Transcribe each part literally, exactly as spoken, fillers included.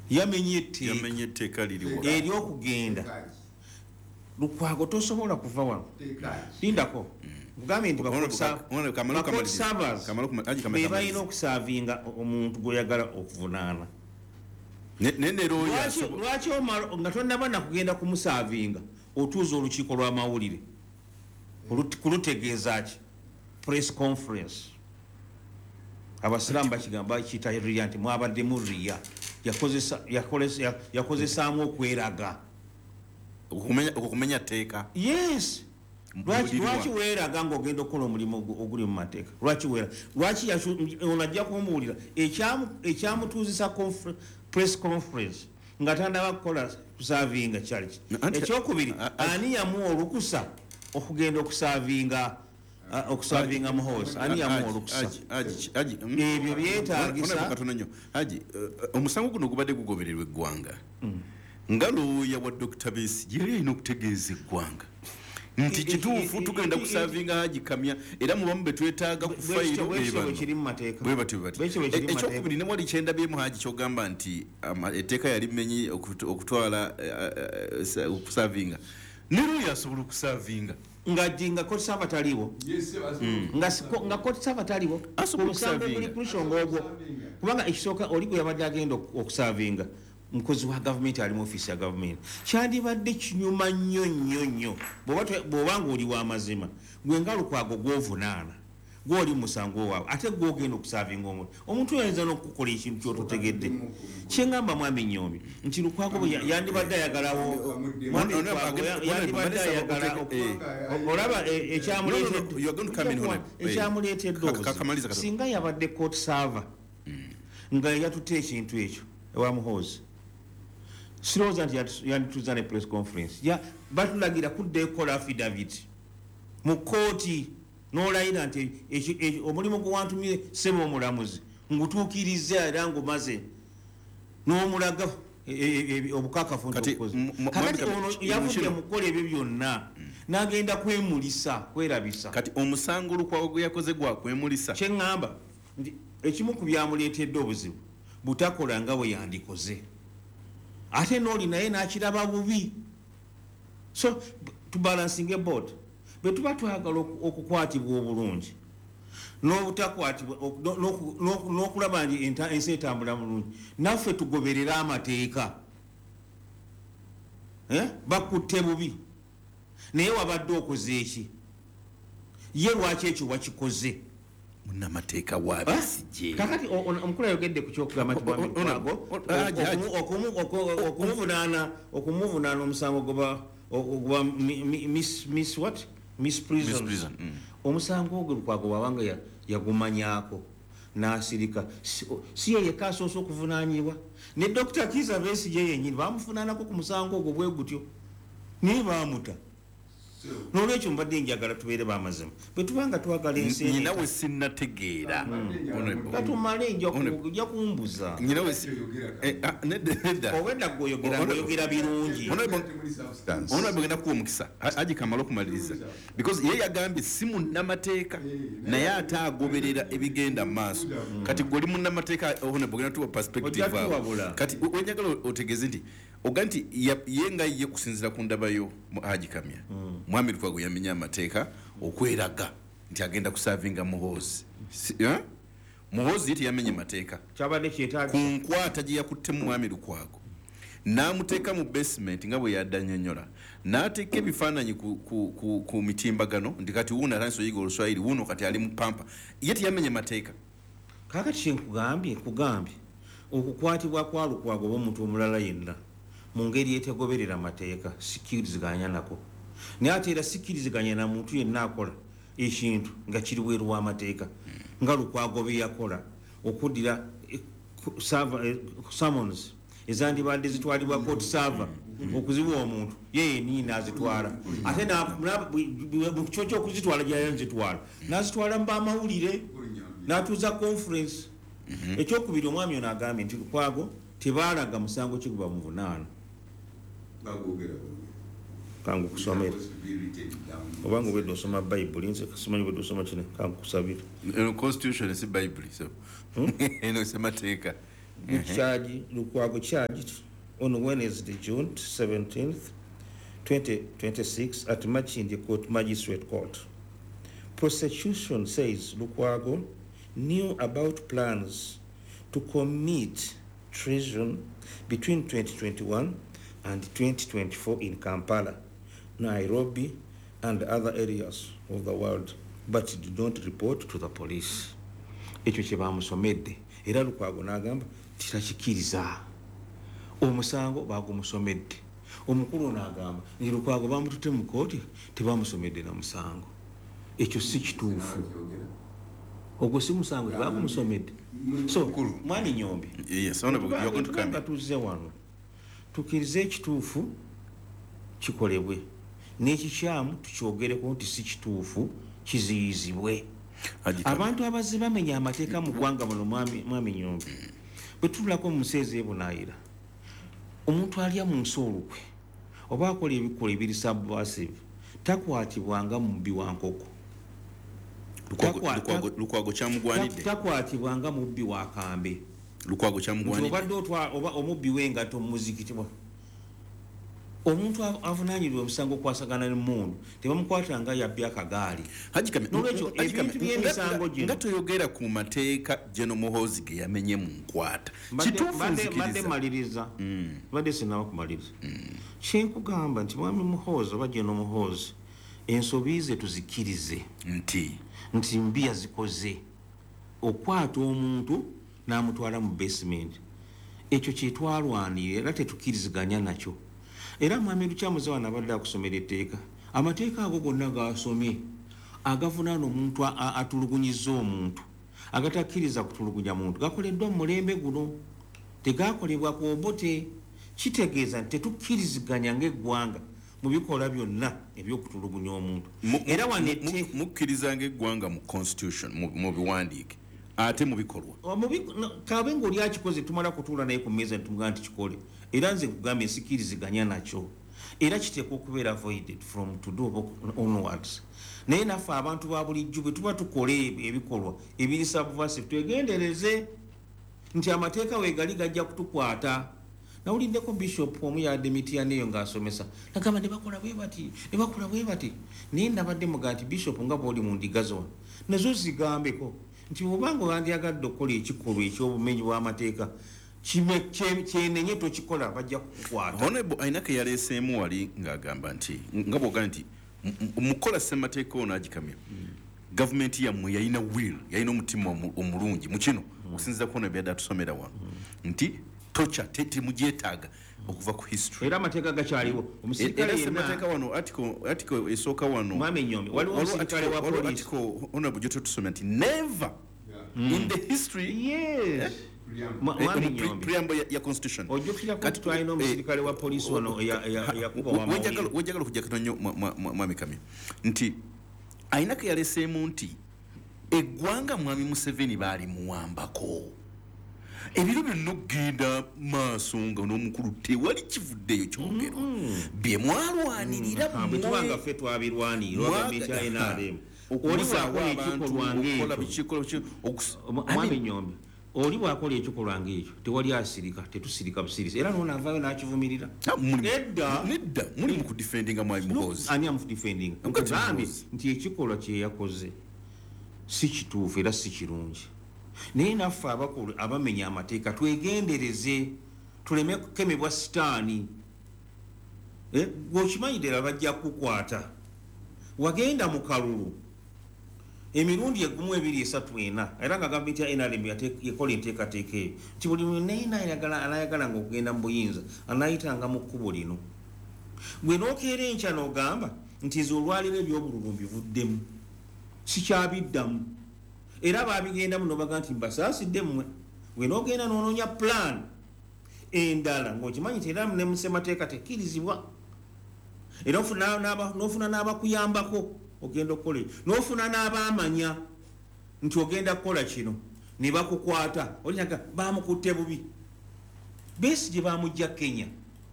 yamenye etteeka yamenye etteeka liriwo ery'okugenda Lukwago tosobola kuva wano lindako kugambye nti be balina okusaavinga omuntu gw'oyagala okuvunaana lwaki nga tonnaba nakugenda kumusaavinga otuuza olukiiko lw'amawulire kulutegeeza ki press conference abasiraamu bakigamba bakiyita riya nti mwabaddemu riya yakozesaamu okweraga okumenya tteeka yes lwaki weeraga ng'ogenda okukola omulimu oguli mu mateeka lwaki weeraga lwaki ono ajja kumubuulira ekyamutuuzisa press conference nga tandaba kukola kusaavinga kyali ekyokubiri ani yamuwa olukusa okugenda okusaavinga okusaavinga muhosi ani yamuwa olukusa ebyo byetaagisa omusango guno gubadde gugobererwa eggwanga nga looya wa Doctor Besigye yali alina okutegeeza eggwanga nti kituufu tugenda kusaavinga Haji Kamya era mubamu betwetaaga ku fayiro ekyokubiri ne wali kyendabyemu Haji kyogamba nti etteeka yali menyi okutwala okusaavinga ne looya asobola okusaavinga nga koti sava taliwo nga koti sava taliwo omusango guli kulusonga ogwo kubanga ekisooka oli gwe yabadde agenda okusaavinga mukozi wa government ali mu office ya government kyandibadde kinyuma nnyo nnyo nnyo bw'obanga oli w'amazima gwe nga Lukwago gw'ovunaana gw'oli musango waawe ate gw'ogenda okusaavinga omuntu omuntu yayinza n'okukola ekintu ky'ototegedde kyengamba mwami Nnyombi nti Lukwago yandibadde ayagalawo yandibadde ayagala olaba ekyamuleetedde singa yabadde court server nga yatutte ekintu ekyo ewa Muhoozi sirowooza nti yandituuza ne press conference batulagira kudda ekola affidavit mu kooti n'olayira nti omulimu gwe wantumye ssebo omulamuzi ngutuukirize era ngumaze n'omulaga obukakafu ntokozi kakati ono yavudde mu kukola ebyo byonna n'agenda kwemulisa kwerabisa kati omusango Lukwago gwe yakoze gwa kwemulisa kyeŋŋamba nti ekimu ku byamuleetedde obuzibu butakola nga bwe yandikoze ate n'oli naye n'akiraba bubi so tubalancing board bwe tuba twagala okukwatibwa obulungi n'obutakwatibwa n'okulaba nti ensi etambula bulungi naffe tugoberera amateeka bakutte bubi naye wabadde okoze eki ye lwaki ekyo wakikoze munamateeka wa Besigye kakati omukulu ayogedde ku kyokugamba nti okumuvunaana okumuvunaana omusango goba miss what miss prison omusango ogwo Lukwago wabanga yagumanyaako n'asirika si ye yekka asoose okuvunaanyibwa ne Doctor Kizza Besigye yennyini bamufunaanako ku musango ogwo bwe gutyo naye baamuta n'olwekyo mbadde njagala tubeere b'amazima bwe tubanga twagala ensi nyina we sinnategeera katumale nja kumbuza obwedda gweoyogera birungi ono bwegenda kuwa omukisa Haji kamala okumaliriza because ye yagambye si munnamateeka naye ate agoberera ebigenda mu maaso kati gwoli munnamateeka ono bwegenda tuwa perspective awo kati wenjagala otegeeze nti oga nti ye nga ye kusinzira ku ndabayo Haji Kamya mwami Lukwago yamenya amateeka okweraga nti agenda kusaavinga Muhoozi Muhoozi yeti yamenye mateeka kyabadde kyetaagi kunkwata gye yakutte mwami Lukwago n'amuteeka mu basement nga bwe yaddanyonnyola n'ateeka ebifaananyi ku, ku, ku, ku mitimbagano ndi kati wuno atansi oyiga Oluswayiri wuno kati ali mu pampa yeti yamenye mateeka kakati kyenkugambye nkugambye okukwatibwa kwa Lukwago b'omuntu omulala yenna mu ngeri etegoberera amateeka sikiriziganya nako naye ate era sikiriziganya na muntu yenna akola ekintu nga kiri bweru w'amateeka nga Lukwago bye yakola okuddira summons ezandibadde zitwalibwa court server okuzibuwa omuntu yeye niina azitwala ate mu kyo ky'okuzitwala gyayonzitwala n'azitwala mu b'amawulire n'atuuza conference ekyokubiri omwami ono agambye nti Lukwago tebaalaga musango kiguba muvunaana kangu kusomera obanga obedde osoma Bible nze simanyi obedde osoma kino kangu kusabira eno constitution si Bible so eno semateeka mm-hmm. charge Lukwago charged on Wednesday, June seventeenth, twenty twenty-six at Machindi Court Magistrate Court. Prosecution says Lukwago knew about plans to commit treason between twenty twenty-one and twenty twenty-four in Kampala, Nairobi, and other areas of the world, but did not report to the police. Ekyo kye bamusomedde era Lukwago n'agamba titakikiriza omusango bagumusomedde. Omukulu n'agamba nti Lukwago bamututte mu kkooti tebamusomedde na musango. Ekyo si kituufu. Ogwo si musango tebagumusomedde. So Mwani Nyombi, yes, honorable, you're going to come. Tuzze wano tukirize ekituufu kikolebwe n'ekikyamu tukyogereko nti si kituufu kiziyizibwe. Abantu abazze bamenya amateeka mu ggwanga muno Mwami Nyombi bwe tulako mu museeze ebunaayira omuntu alya mu nsi olukwe oba akola ebikola ebiri subversive takwatibwanga mu mubbi wa nkoko. Lukwago kyamugwanidde takwatibwanga mu mubbi wa kambe. Lukwago kyamugwanidde obadde otwa oba omubbi w'engato mu muzikiti omuntu avunaanyirwa omusango okwasagana n'emmundu tebamukwatanga yabbye akagaali. Nolwekyo ebintu by'emisango gino nga toyogera ku mateeka General Muhoozi ge yamenye mu nkwata badde maliriza badde sinaba kumaliriza kyenkugamba nti Mwami Muhoozi oba General Muhoozi ensobi ze tuzikirize nti nti mbi yazikoze okwata omuntu n'amutwala mu basement. Ekyo kyetwalwanira era tetukiriziganya nakyo. Era Mwami Lukyamuze wano abadde akusomera etteeka amateeka ago gonna gasomye agavunaana omuntu atulugunyiza omuntu agatakkiriza kutulugunya muntu gakoleddwa mu mulembe guno tegakolebwa ku obote. Kitegeeza nti tetukkiriziganya ng'eggwanga mu bikola byonna ebyokutulugunya omuntu. Era wanette mukkiriza ng'eggwanga mu constitution mu biwandiike ate mu bikolwa kabe ng'oli akikoze tumala kutuula naye ku mmeeza ntumugamba nti kikole. Era nze nkugambye nsikiriziganya nakyo era kiteekwa okubeera avoided from to do onwards. Naye naffe abantu ba bulijjo bwe tuba tukola ebikolwa ebiri subversive twegendereze nti amateeka weegali gajja kutukwata. Nawuliddeko bishop omu yadde Mityana eyo ng'asomesa nagamba ne bakola bwe bati ne bakola bwe bati naye ndabadde muga nti bishop nga bw'oli mu ndiga zona nazo zigambeko nti obanga wandyagadde okukola ekikolwa eky'obumenyi bw'amateeka kyenenye tokikola bajja kukwata. Honorable Ainake yaleeseemu wali ng'agamba nti nga bw'ogamba nti mukola ssemateeka ono agikamya gavumenti yammwe yalina will yalina omutima omulungi mu kino okusinziira ku ono ebyadde atusomera wano nti tocha temugyetaaga okuva ku history. Era amateeka gakyaliwo omusirikale yenna amateeka wano article esooka wano Mwami Nyombi waliwo omusirikale wa police article honorable Joto tusomera nti never in the history yes Mwami Nyombi preamble ya constitution ojjukira ko twalina omusirikale wa police wano yakuba wa mawulire wejagala okujja katonyo Mwami Kamya nti Ainake yaleseemu nti eggwanga Mwami Museveni baali muwambako ebiro byonna okugenda maaso nga n'omukulu tewali kivuddeyo kyogero bye mwalwanirira bwetubanga ffe twabirwanira gavumenti ya N R M oli bwakola ekikolwa ng'ekyo Mwami Nyombi oli bwakola ekikolwa ng'ekyo tewali asirika tetusirika busirisi era noonavaayo n'akivumirira nedda nedda muli mu kudifendinga Mwami Muhoozi ani amudifendinga nkugambye nti ekikolwa kye yakoze si kituufu era si kirungi. Naye naffe abakulu abamenya amateeka twegendereze tuleme kukemebwa sitaani. Gwokimanyiddera bajja kukwata wagenda mu kalulu emirundi egumu ebiri esatu ena era nga gavumenti ya N R M yakola enteekateeka eyo nti buli naye anayagalanga okugenda mu buyinza anayitanga mu kkubo lino. Gwe n'okeera enkya n'ogamba nti nze olwaliro ebyobululu mbivuddemu sikyabiddamu era babigendamu n'obaga nti mbasaasidde mmwe. Gwe n'ogenda n'onoonya plan endala ng'okimanyi nti era ne mu ssemateeka tekkirizibwa era n'ofuna n'abakuyambako ogenda okukola n'ofuna n'abaamanya nti ogenda kukola kino ne bakukwata olinyaga baamukutte bubi. Besigye baamujja Kenya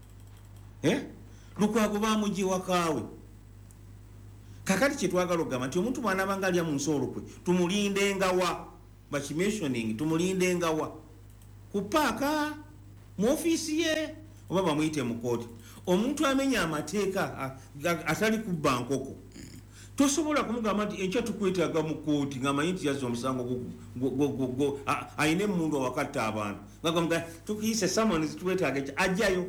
Lukwago baamujja ewakaawe. Kakati kyetwagala okugamba nti omuntu bw'anaabanga alya mu nsi olukwe tumulindenga wa bakimentioning tumulindenga wa ku paaka mu ofiisi ye oba bamuyite mu kooti omuntu amenya amateeka atali ku bankoko tosobola kumugamba nti enkya tukwetaaga mu kooti ng'amanyi nti yazza omusango ayina emundu awakatta abantu ngaga tukiyise samani zituwetaaga ekya ajjayo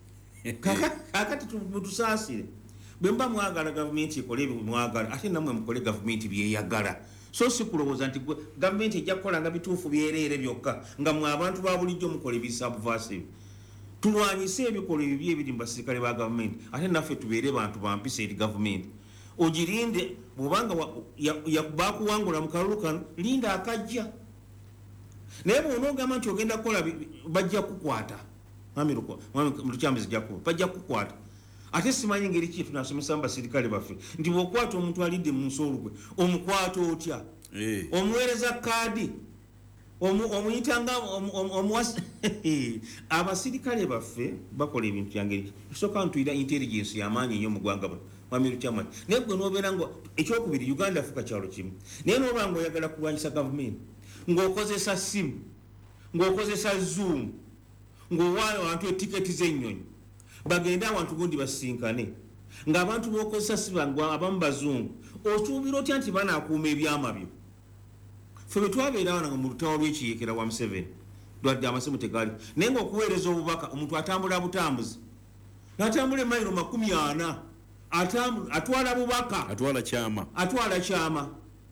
kakati mutusaasire bwe mba mwagala gavumenti ekole ebyo mwagala ate nammwe mukole gavumenti byeyagala so si kulowooza nti gavumenti ejja kukola nga bituufu byereere byokka nga mwe abantu ba bulijjo mukola ebisubversive tulwanyise ebikolwa ebibi ebiri mu basirikale ba gavumenti ate naffe tubeere bantu bampisa eri gavumenti ogirinde bwobanga bakuwangula mu kalulu kano linda akajja naye bwonaogamba nti ogenda kukola bajja kukwata lukyambizi jakuba bajja kukwata ate simanyi ngeri ki tunasomesa mu basirikale baffe nti bwokwata omuntu alidde mu nsi olukwe omukwata otya omuweereza kaadi omuyitanga omuwasi abasirikale baffe bakola ebintu byangeri kisooka ntuyira intelligence yamaanyi nnyo mu ggwanga mwamiru kyamaanyi naye gwe nobeera nga ekyokubiri uganda afuka kyalo kimu naye noba nga oyagala kulwanyisa gavumenti ng'okozesa simu ng'okozesa zoom ng'owaayo abantu etiketi z'ennyonyi bagende awantu gundi basinkane ng'abantu b'okozesa sibangu abamu bazungu osuubira otya nti banaakuuma ebyama byo ffe bwe twabeera wana mu lutawa lw'ekiyekera wa museveni lwadde amasimu tegali naye ng'okuweereza obubaka omuntu atambula butambuzi n'atambula emayiro makumi ana atwala bubaka atwala kyama atwala kyama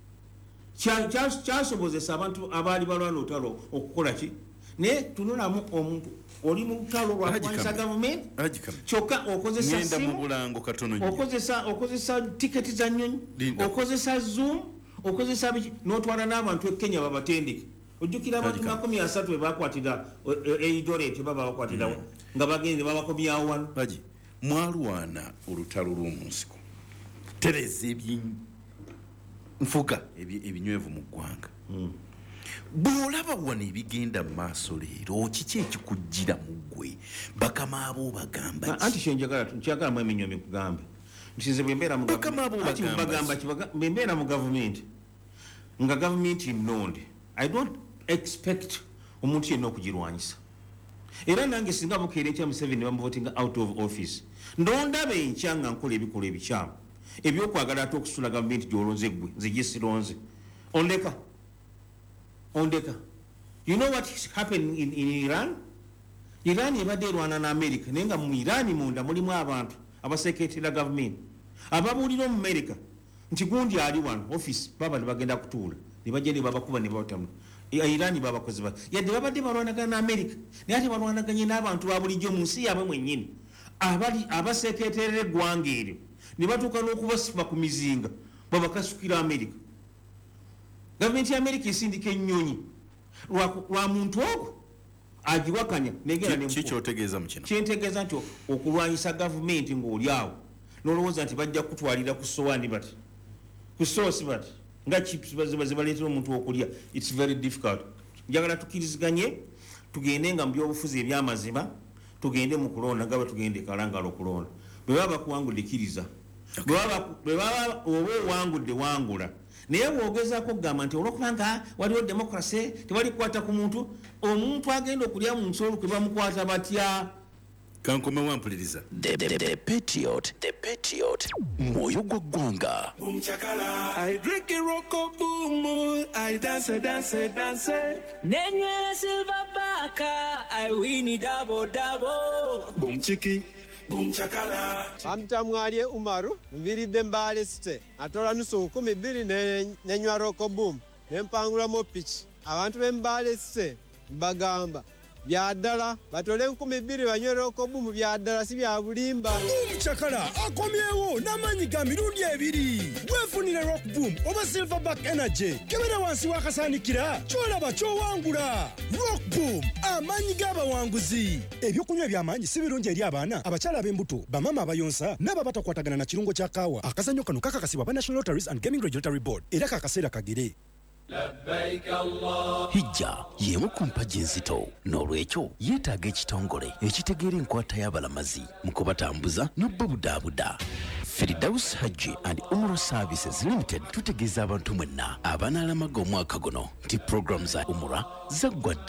kyasobozesa abantu abaali balwana olutalo okukola ki naye tunulamu omuntu oli mu lutalo lwakulwanyisa gavumenti kyokka okozesa simu okozesa tiketi za nnyonyi okozesa zoom okozesa biki n'otwala n'abantu e Kenya babatendeke ojjukira abantu makumi asatu bebakwatira eidoret baba bakwatira nga bagende babakomyawo wano mwalwana olutalo lw'omu nsiko tereza ebyenfuga ebinywevu mu ggwanga bw'olaba wano ebigenda mu maaso leero kiki ekikujjira mu ggwe bakama abo bagamba anti kyenjagala mu eminywa mikugambe ntize bwembeera mu gavumenti nga gavumenti nnonde I don't expect omuntu yenna okugirwanyisa era nange singa bukeera ekya Museveni bamuvotinga out of office ndondaba enkya nga nkola ebikolwa ebikyamu ebyokwagala ate okusula gavumenti gy'olonze ggwe nze gye sironze ondeka ondeka you know what happened in, in Iran Iran ebadde erwana na America naye nga mu Iran munda mulimu abantu abaseketera gavumenti ababuulira mu America nti gundi ali wano office baba ne bagenda kutuula ne bajja ne babakuba ne babatamu Iran babakozi ba yadde babadde balwanagana na America naye ate balwanaganye n'abantu ba bulijjo mu nsi yaabwe mwennyini abali abaseketerera eggwanga eryo ne batuuka n'okubasiba ku mizinga babakasukira America gavumenti ya America esindika ennyonyi lwa muntu ogwo agiwakanya kikyotegeeza mu kino kyentegeeza nti okulwanyisa gavumenti ng'oli awo n'olowooza nti bajja kutwalira ku sowaani bati ku soosi bati nga chips bazibaleetera omuntu okulya it's very difficult njagala tukiriziganye tugende nga mu byobufuzi ebyamazima tugende mu kulonda nga bwe tugende kalangala okulonda bwe baba bakuwangudde kkiriza bwe baba oba owangudde wangula naye bw'ogezaako okugamba nti olwokubanga waliwo demokrasi tewali kukwata ku muntu omuntu agenda okulya mu nsi olukwe bamukwata batya kankome wampuliriza The, the, the Patriot, the Patriot, moyo gwa ggwanga. I drink a rock boom, I dance, dance, dance. Nenye silver baka, I win it double double. Boom chiki, boom chakala. Amtamwalye Umaru, mviridde mbale site. Atola nusu kumi biri nenywa roko boom. Nempangula mo pitch. Abantu bembale site, bagamba. Byadala batole nkumi bbiri banywera okobumu byadala si bya bulimba Chakala akomyewo n'amanyi ga mirundi ebiri wefunire rock boom oba silverback energy kebera wansi wakasaanikira kyolaba kyowangula rock boom amanyi g'abawanguzi ebyokunywa eby'amaanyi si birungi eri abaana abakyala ab'embuto bamama abayonsa n'aba batakwatagana na kirungo kya kaawa akazannyo kano kakakasibwa ba National Lotteries and Gaming Regulatory Board era kakaseera kagere Hijja yemu ku mpagi enzito n'olwekyo yeetaaga ekitongole ekitegeera enkwata y'abalamazi mu kubatambuza n'obbabudaabuda Firdaus Hajji and Umrah Services Limited tutegeeza abantu mwenna abanaalamaga omwaka guno nti program za Umrah zaggwa dda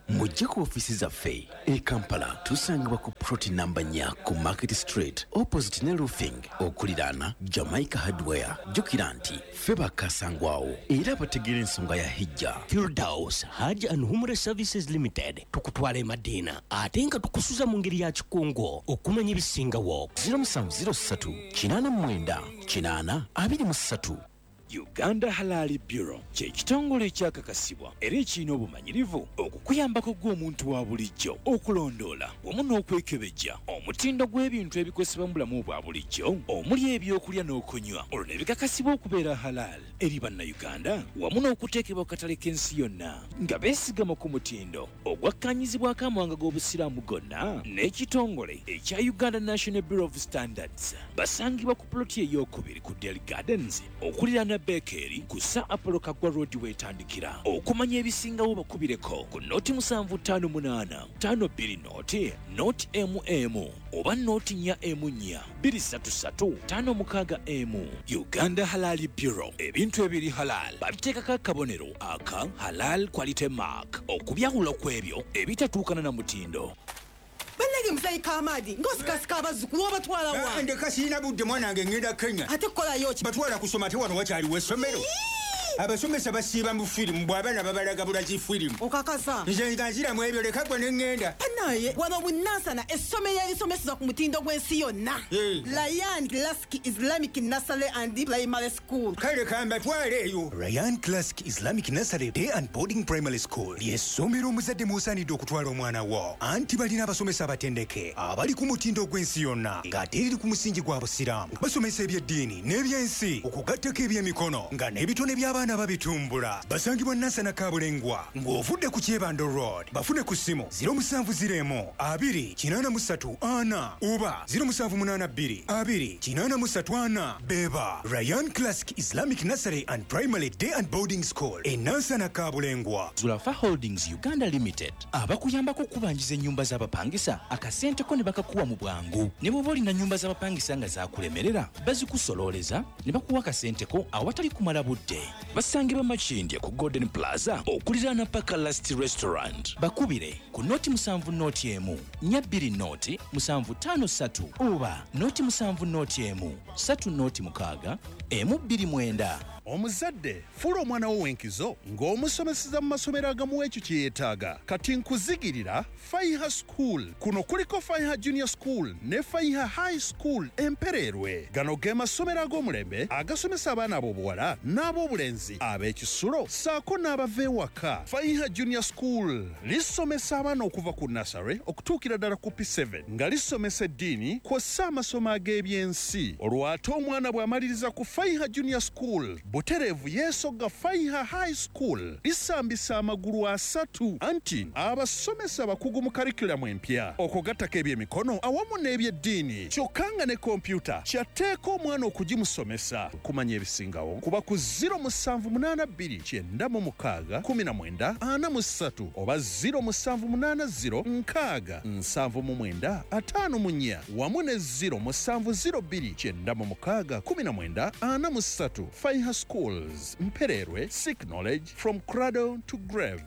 mujje ku ofiisi zaffe e Kampala tusangibwa ku ploti namba nnya ku Market Street opposite ne roofing okuliraana Jamaica Hardware. Jjukira nti ffe bakasangwawo era bategeera ensonga ya hijja. Firdaus Hajj and Umrah Services Limited tukutwala e Madina ate nga tukusuza mu ngeri ya kikungo okumanya ebisingawo. zero seven zero three kinaana mu mwenda kinaana abiri mu ssatu. Uganda Halal Bureau kye kitongole ekyakakasibwa era ekirina obumanyirivu okukuyambako gw'omuntu wa bulijjo okulondoola wamu n'okwekebejja omutindo gw'ebintu ebikozesebwa mu bulamu bwa bulijjo omuli ebyokulya n'okunywa olwo ne bikakasibwa okubeera halal eri bannayuganda wamu n'okuteekebwa ku katale k'ensi yonna nga beesigama ku mutindo ogwakkanyizibwako amawanga g'obusiraamu gonna n'ekitongole ekya Uganda National Bureau of Standards. Basangibwa ku ploti ey'okubiri ku Dell Gardens okuliraana Bakery ku Sir Apollo Kagwa Road wetandikira. Okumanya ebisingawo bakubireko ku noti musanvu ttaano munaana ttaano bbiri noti noti M M oba noti nnya M nnya bbiri ssatu ssatu ttaano mukaaga M. Uganda Halal Bureau, ebintu ebiri halal babiteekako akabonero aka Halal Quality Mark okubyawula kw'ebyo ebitatuukana na mutindo. Bannage musayi Kamadi ngosikasika abazzukulu obatwala wa ndeka sirina budde mwanange ngenda Kenya ate kukolayo ki batwala kusoma te wano wakyaliwo essomero abasomesa basiiba mu firimu bw'abaana babalaga bulaki firimu okakasa nze nga nziramu ebyo leka gwe ne ŋŋenda naye wano bunansana essomero erisomeseza ku mutindo gw'ensi yonna Ryan Classic Islamic Nursery and Primary School. Kale kambatwale eyo. Ryan Classic Islamic Nursery Day and Boarding Primary School ly'essomero omuzadde musaanidde okutwala omwana wo anti balina abasomesa abatendeke abali ku mutindo gw'ensi yonna ng'ate eriri ku musingi gwa busiraamu basomesa ebyeddiini n'ebyensi okugattako ebyemikono nga n'ebitone by'abaana babitumbula. Basangibwa Nansana Kabulengwa ng'ovudde ku Kyebando Road. Bafune ku ssimu zero musanvu ziro emu abiri kinaana mu ssatu ana oba zero musanvu munaana bbiri abiri kinaana mu ssatu ana. Beba Ryan Classic Islamic Nursery and Primary Day and Boarding School e Nansana Kabulengwa. Zulafa Holdings Uganda Limited abakuyambako okubanjiza ennyumba z'abapangisa akasenteko ne bakakuwa mu bwangu. Ne bw'oba olina nnyumba z'abapangisa nga zaakulemerera bazikusololeza ne bakuwa akasenteko awatali kumala budde. Basangibwa Makindye ku Golden Plaza okuliraana Paka Last Restaurant. Bakubire ku noti musanvu noti emu nnya bbiri noti musanvu ttaano ssatu oba noti musanvu noti emu ssatu noti mukaaga emu bbiri mwenda. Omuzadde fuula omwana wo w'enkizo ng'omusomeseza mu masomero agamu ekyo kye yeetaaga. Kati nkuzigirira Faiha School. Kuno kuliko Faiha Junior School ne Faiha High School Empererwe. Gano ge masomero ag'omulembe agasomesa abaana ab'obuwala n'ab'obulenzi ab'ekisulo ssaako n'abava ewaka. Faiha Junior School lisomesa abaana okuva ku nursery okutuukira ddala ku P seven nga lisomesa eddiini kw'ossa amasomo ag'ebyensi. Olwo ate omwana bw'amaliriza ku Faiha Junior School butereevu yeesogga Faiha High School lisambisa amagulu asatu anti abasomesa bakugu mu karikulamu empya okugattako ebyemikono awamu n'ebyeddiini kyokka nga ne kompyuta kyatteeka omwana okugimusomesa. Kumanya ebisingawo kuba ku ziro musanvu munaana bbiri kyenda mu mukaaga kumi na mwenda ana mu ssatu oba ziro musanvu munaana ziro nkaaga nsanvu mu mwenda ataano mu nnya wamu ne ziro musanvu ziro bbiri kyenda mu mukaaga kumi na mwenda ana mu ssatu. Faiha Schools Mpererwe, seek knowledge from cradle to grave.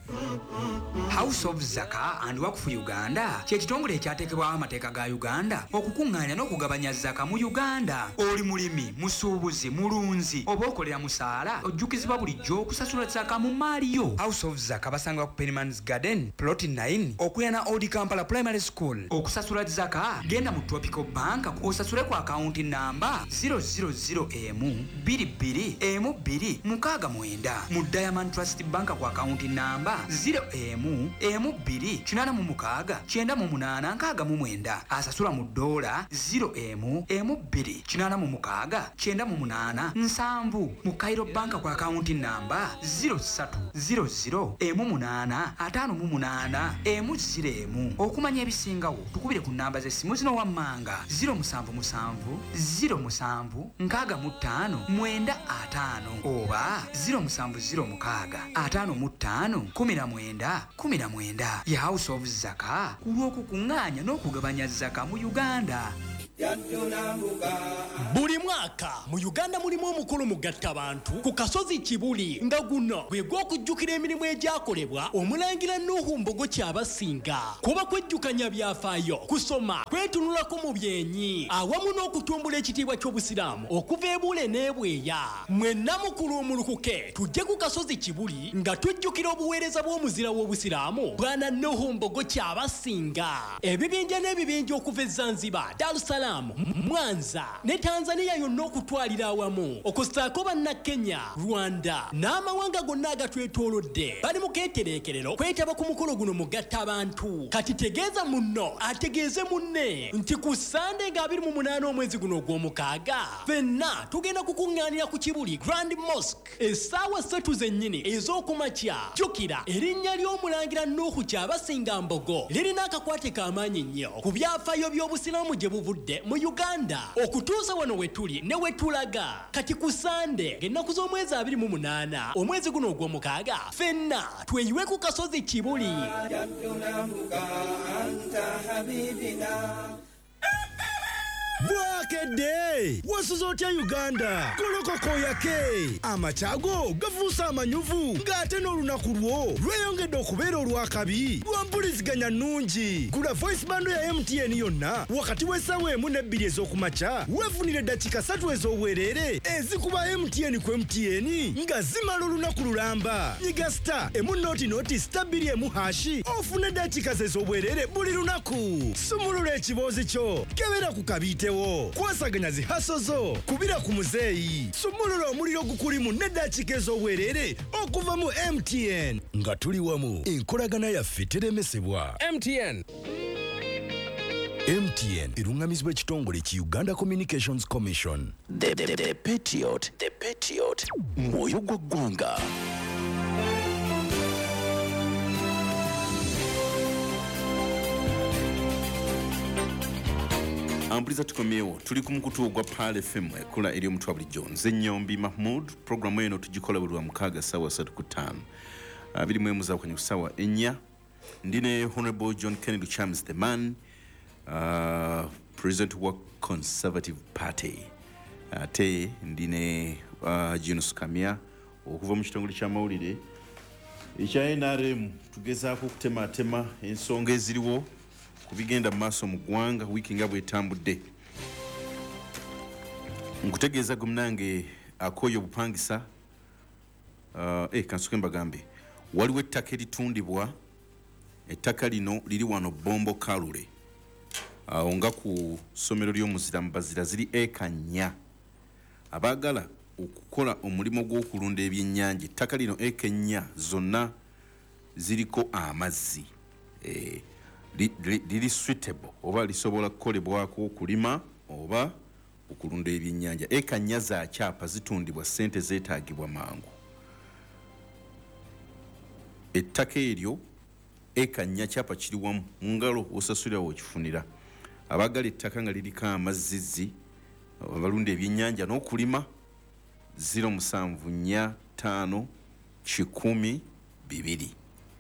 House of Zaka and Waqf Uganda kye kitongole ekyateekebwaho amateeka ga Uganda okukuŋŋaanya n'okugabanya zaka mu Uganda. Oli mulimi, musuubuzi, mulunzi oba okolera musaala ojjukizibwa bulijjo okusasula zaka mu maali yo. House of Zaka basangibwa ku Pennyman's Garden plot nine okuliraana Old Kampala Primary School. Okusasula zaka genda mu Tropical Bank osasule ku akawunti namba zero zero zero emu bbiri bbiri emu bbiri mukaaga mwenda. Mu Diamond Trust Bank ku akawunti namba zero emu emu bbiri kinaana mu mukaaga kyenda mu munaana nkaaga mu mwenda. Asasula mu dola zero emu emu bbiri kinaana mu mukaaga kyenda mu munaana nsanvu. Mu Cairo Bank ku akawunti namba zero ssatu zero zero emu munaana ataano mu munaana emu ziro emu. Okumanya ebisingawo tukubire ku namba z'essimu zino wammanga zero musanvu musanvu zero musanvu nkaaga mu ttaano mwenda ataano oba ziro musanvu ziro mukaaga ataano mu ttaano kumi na mwenda kumi na mwenda. Ya House of Zaka ku lw'okukuŋŋaanya n'okugabanya zaka mu Uganda. buli mwaka mu Uganda mulimu omukolo mugatta abantu ku kasozi Kibuli nga guno gwe gw'okujjukira emirimu egyakolebwa omulangira Nuhu Mbogo Kyabasinga kuba kwejjukanya byafaayo kusoma kwetunulako mu byenyi awamu n'okutumbula ekitiibwa ky'obusiraamu okuva ebule n'ebweya mwenna mukuluumulukuke tujje ku kasozi Kibuli nga tujjukira obuweereza bw'omuzira w'obusiraamu bwana Nuhu Mbogo Kyabasinga ebibinja n'ebibinja okuva e Zanzibar, Dar es Salaam, Mwanza ne Tanzania yonna okutwalira awamu okusaako banna Kenya, Rwanda n'amawanga gonna agatwetoolodde bali mu keetereekerero kwetaba ku mukolo guno mugatta abantu kati tegeeza munno ategeeze munne nti ku Sande nga abiri mu munaana omwezi guno ogw'omukaaga ffenna tugenda kukuŋŋaanira ku Kibuli Grand Mosque essaawa ssatu zennyini ez'okumakya jjukira erinnya ly'omulangira Nuhu Kyabasinga Mbogo lirina akakwate k'amaanyi nnyo ku byafaayo by'obusiraamu gye buvudde mu Uganda okutuusa wano we tuli ne we tulaga kati ku Sande ng'ennaku z'omwezi abiri mu munaana omwezi guno ogw'omukaaga ffenna tweyiwe ku kasozi Kibuli. bwakedde wasuza otya Uganda kolokoko yake amacyago gafuusa amanyuvu ng'ate n'olunaku lwo lweyongedde okubeera olwakabi lwa mpuliziganya nnungi gula voice bando ya M T N yonna wakati w'essaawa emu n'ebbiri ez'okumakya weefunire eddakiika ssatu ez'obwereere ezikuba M T N ku M T N nga zimala olunaku lulamba nyiga star emu nooti nooti star bbiri emu hashi ofuna eddakiika ze ez'obwereere buli lunaku sumulula ekiboozi kyo kebera ku kabiite kwasaganya zihaso zo kubira ku muzeeyi sumulula omuliro gukulimu n'eddakiika ez'obwereere okuva mu M T N nga tuli wamu enkolagana yaffe teremesebwa. M T N M T N erungamizibwa ekitongole ki Uganda Communications Commission. The, the, the Patriot, the Patriot, mwoyo gwa ggwanga. Ampliza tukomyewo tuli ku mukutu ogwa Pal F M ekola eri omutwa bulijjo nze Nnyombi Mahmood. Programu eno tugikola buli lwa mukaaga ssaawa ssatu ku ttaano abiri mu emu zaakwenye ku ssaawa ennya. Ndine Honorable John Kennedy Chams the man, uh, President wa Conservative Party. Ate uh, ndine uh, Junus Kamya okuva mu kitongole ky'amawulire ekya N R M tugezaako okutematema ensonga eziriwo kubigenda maaso mu ggwanga wiiki nga bwetambudde. Nkutegeeza gumnange akoyo obupangisa uh, eh, kansuke mbagambe waliwo ettaka eritundibwa. Ettaka lino liri wano Bombo Kalule awo nga ku ssomero ly'omuzira mu Bazira ziri eka nnya. Abaagala okukola omulimu gw'okulunda ebyennyanja ettaka lino eka nnya zonna ziriko amazzi eh, liri suitable oba lisobola kukolebwako okulima oba okulunda ebyennyanja. Eka nnya za kyapa zitundibwa ssente zeetaagibwa mangu. Ettaka eryo eka nnya kyapa kiri wamu mu ngalo osasulira wokifunira. Abaagala ettaka nga liriko amazzizi abalunda ebyennyanja n'okulima ziro musanvu nnya ttaano kikumi bibiri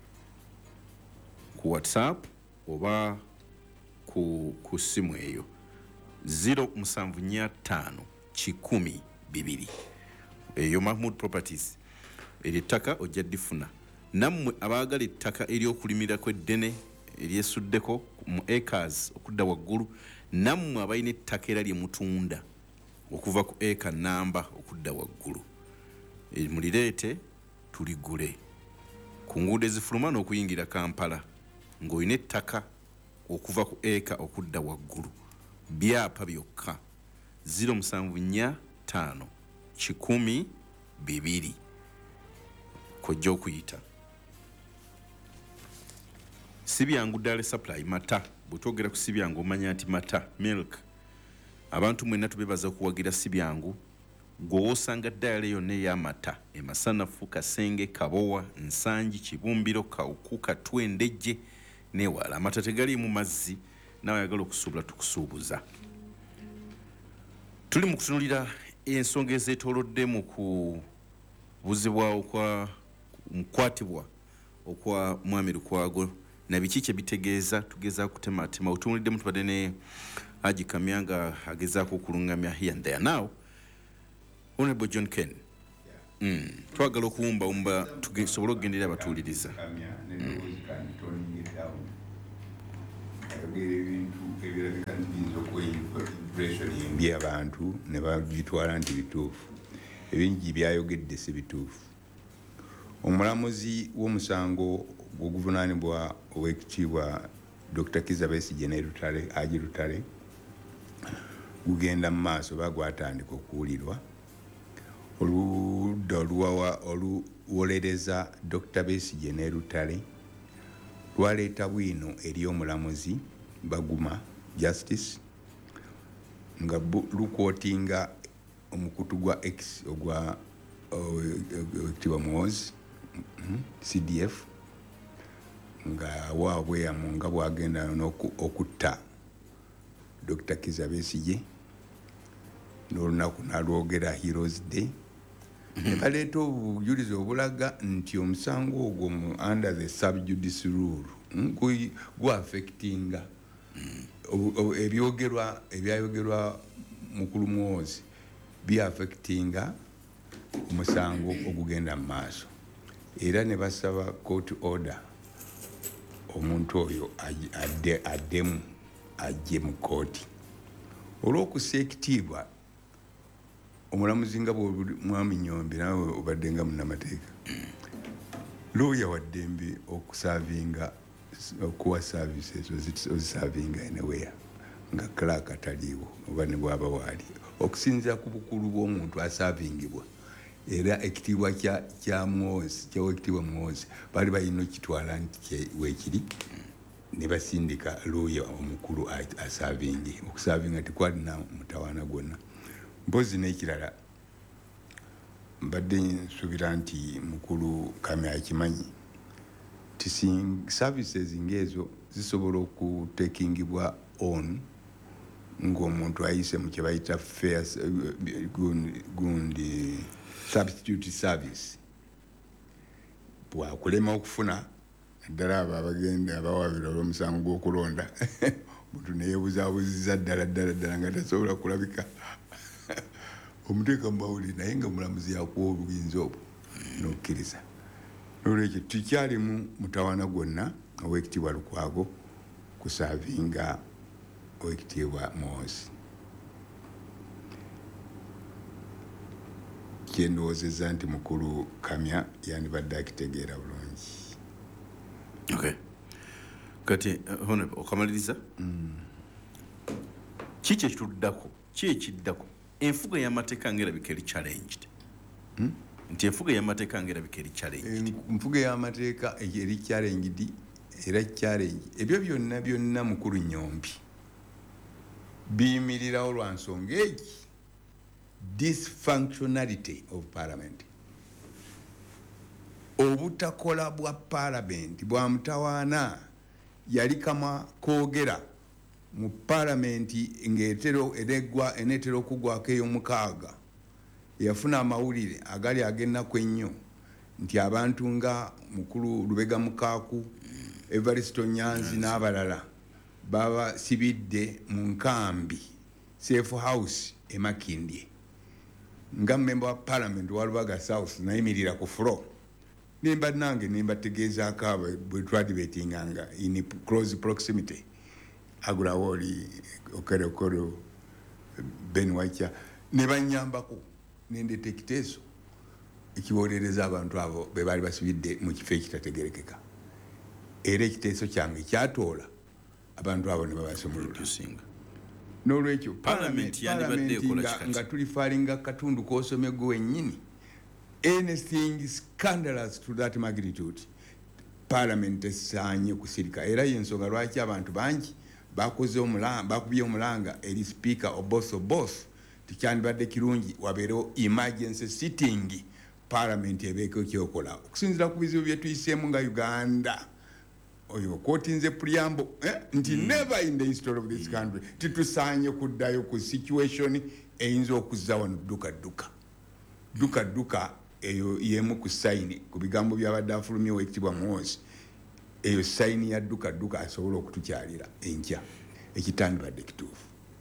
ku WhatsApp oba ku, ku simu eyo ziro musanvu nnya ttaano kikumi bibiri. Eyo Mahmood Properties erittaka ojja ddifuna. Nammwe abaagala ettaka ery'okulimirako eddene eryesuddeko mu acres okudda waggulu, nammwe abalina ettaka era lye mutunda okuva ku eka namba okudda waggulu e, mulireete tuligule ku nguudo ezifuluma n'okuyingira Kampala ng'olina ettaka okuva ku eka okudda waggulu byapa byokka ziro musanvu nnya ttaano kikumi bibiri kojja okuyita. Sibyangu Dale Supply mata butogera ku Sibyangu omanya nti mata milk abantu mwenna tubebaza okuwagira Sibyangu gw'osanga ddala yonna ey'amata emasanafu Kasenge Kabowa Nsangi Kibumbiro Kawuku Katwendejje newala. Amata tegali mu mazzi nawe ayagala okusuubula tukusuubuza. Tuli mu kutunulira ensonga ezeetoolodde mu kubuzibwa okwa mukwatibwa okwa Mwami Lukwago na biki kye bitegeeza tugeeza kutematema. Otunulidde mutubadde ne Haji Kamyanga agezaako okulungamya here and there. Now, Honorable John Ken, mm. twagala okuwumba wumba tusobole okugenderera abatuuliriza. ebintu ebirabika nti okweimpression embi abantu ne babitwala nti bituufu ebingi byayogedde si bituufu. Omulamuzi w'omusango gw'okuvunaanibwa ow'ekitiibwa Doctor Kizza Besigye ne Lutale Haji Lutale gugenda mu maaso bagwatandika okuwulirwa oludda oluwawa oluwolereza Doctor Besigye ne Lutale lwaleeta bwino eri omulamuzi Baguma Justice nga lukwotinga omukutu gwa X ogwa ekitiibwa Muhoozi C D F nga waabwe yamunga bwagenda okutta Doctor Kizza Besigye n'olunaku n'alwogera Heroes Day. Ne baleeta obujulizi obulaga nti omusango ogwo under the subjudice rule gwa affectinga ebyogerwa ebyayogerwa mukulu Muhoozi bi affectinga omusango ogugenda mu maaso. Era ne basaba court order omuntu oyo adde addemu ajje mu kooti olw'okussa ekitiibwa omulamuzi nga bw'omwami Nyombe nawe obadde nga munnamateeka looya wa ddembe okusavinga okuwa services ozisavinga anywhere nga clerk ataliiwo oba ne bwaba waali okusinziira ku bukulu bw'omuntu asavingibwa. Era ekitiibwa kya Muhoozi ky'owekitiibwa Muhoozi baali balina okitwala nti weekiri ne basindika looya omukulu asavinge okusavinga tekwalina mutawaana gwonna. Mpozi n'ekirala mbadde nsuubira nti mukulu Kamya akimanyi ti services ng'ezo zisobola okutekingibwa on ng'omuntu ayise mu kye bayita fair gundi substitute service bwakulema okufuna ddala abo abagenda abawabira olw'omusango gw'okulonda muntu neyebuzaabuzizza ddala ddala ddala nga tasobola kulabika omuteeka mumawulire naye nga mulamuzi yakuwa obuyinza obwo n'okkiriza. N'olwekyo tukyalimu mutawaana gwonna ow'ekitiibwa Lukwago kusaavinga ow'ekitiibwa Muhoozi. Kyendowoozezza nti mukulu Kamya yandibadde akitegeera bulungi. Okay. Kati Honorable okamaliriza kiki ekituddako ki ekiddako enfuga y'amateeka ng'erabika eri challenged nti enfuga y'amateeka ng'erabika eri challenged enfuga y'amateeka eri challenged era challenge ebyo byonna byonna mukulu Nyombi biyimirirawo lwa nsonga egi dysfunctionality of parliament obutakola bwa parliament bwa mutawaana yali kama koogera mu parliament ng'etero eregwa enetero okugwako ey'omukaaga yafuna amawulire agali agennaku ennyo nti abantu nga mukulu Lubega Mukaaku Evaristo Nyanzi n'abalala baba sibidde mu nkambi Safe House e Makindye nga member wa parliament wa Lubaga South nayimirira ku floor nimba nange nimba tegezaako abo bwe twadibetinganga in close proximity Agula Woli Okerokoro Ben Wacha ne banyambako nendeta ekiteeso ekibonereza abantu abo be baali basibidde mu kifo ekitategerekeka era ekiteeso kyange kyatoola abantu abo ne babasomulula. N'olwekyo parliament nga tulifaalinga katundu k'osomye gwe wennyini anything scandalous to that magnitude parliament esaanye kusirika. Era y'ensonga lwaki abantu bangi bakoze omulanga bakubye omulanga eri speaker Oboth Oboth tikyandibadde kirungi wabeerewo emergency sitting parliament ebeeko kyokola okusinziira ku bizibu bye tuyiseemu nga Uganda. Oyo kotinze preamble eh? nti mm. never in the history of this country titusaanye kuddayo ku situation eyinza okuzza wano duka duka duka duka eyo yemu ku sayini ku bigambo by'abadde afulumye ow'ekitiibwa Muhoozi eyo sayini ya duka duka asobola okutukyalira enkya ekitandibadde kituufu.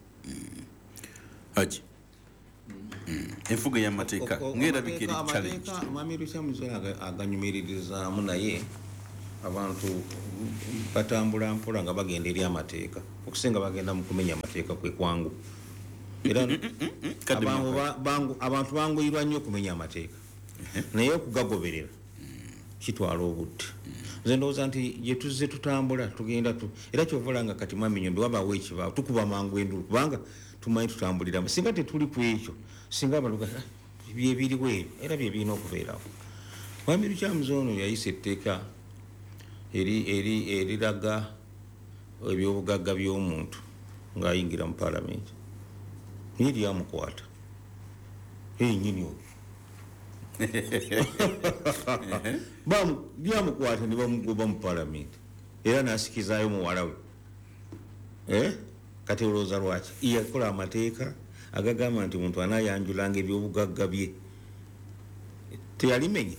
Haji enfuga y'amateeka ng'erabikira challenge Mwami Rushamuzo aganyumirizaamu naye abantu batambula mpola nga bagenda eri amateeka okusinga bagenda mu kumenya amateeka kwe kwangu era abantu banguyirwa nnyo okumenya amateeka naye okugagoberera kitwala obudde nze ndowooza nti gye tuzze tutambula tugenda era kyovola nga kati Mwami Nyombe wabaawo ekibaawo tukuba mangu endulu kubanga tumanyi tutambulira singa tetuli ku ekyo singa abantu byebiriwo ebyo era bye birina okubeerawo Mwami Rushamuzo ono yayisa etteeka eri eri eriraga ebyobugagga by'omuntu ng'ayingira mu paalamenti naye lyamukwata enyini oyo lyamukwata ne bamugoba mu paalamenti era n'asikizaayo muwala we kati olowooza lwaki yakola amateeka agagamba nti omuntu anaayanjulanga ebyobugagga bye teyalimenya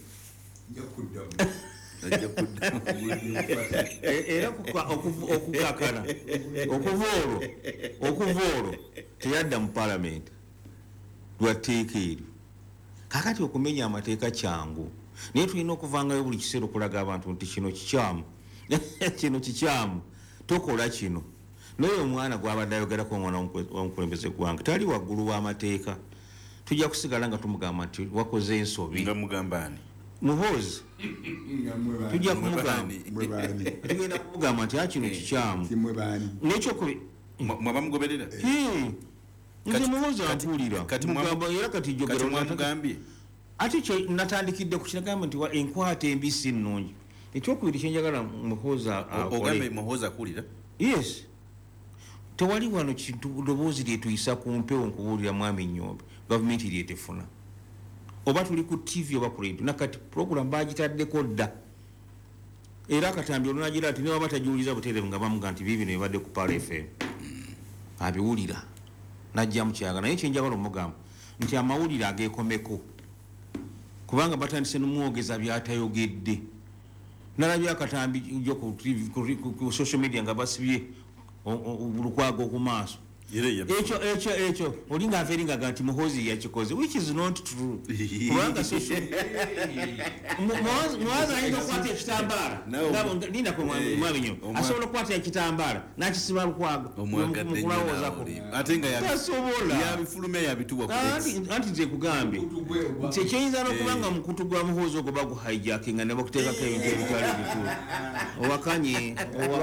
era okukakana okuva olwo okuva olwo teyadda mu paalamenti lwa tteeka eryo kakati okumenya amateeka kyangu naye tulina okuvangayo buli kiseera okulaga abantu nti kino kikyamu kino kikyamu tokola kino naye omwana gwabadde ayogerako omwana w'omukulembeze gwange tali waggulu w'amateeka tujja kusigala nga tumugamba nti wakoze ensobi nga mugambaani Muhoozi tujja kumugamba tugenda kumugamba nti akino kikyamu nekyokubi mwabamugoberera nze Muhoozi ampulira mugamba era kati jogera ate kyo natandikidde ku kinagamba nti enkwata embisi nnungi ekyokubiri kyenjagala Muhoozi ogambe Muhoozi akulira yes tewali wano kintu loboozi lyetuyisa ku mpewo nkubuulira Mwami Nyombe gavumenti lyetefuna oba tuli ku T V oba ku radio nakati program bagitaddeko dda era akatambi olunagira ati niba batajiwuliza butereevu nga bamuga nti biibino ebadde ku Pala F M abiwulira najja mu kyaga naye kyenjagala omugamba nti amawulire ageekomeko kubanga batandise n'omwogeza byatayogedde nalabye akatambi jo ku ku social media nga basibye olukwago ku maaso ekyo ekyo ekyo olinga averinga ganti Muhoozi yakikoze which is not true kubanga social Muhoozi ayinza okukwata ekitambala nina ku Mwami Nyombe asobola okukwata ekitambala nakisiba lukwago mukulawoozaako ate nga yabifulume yabituwa anti nze kugambye nti ekyeyinza n'okubanga mukutu gwa Muhoozi ogwo baguhijackinga ne bakuteekako ebintu ebitwala ebituufu owakanye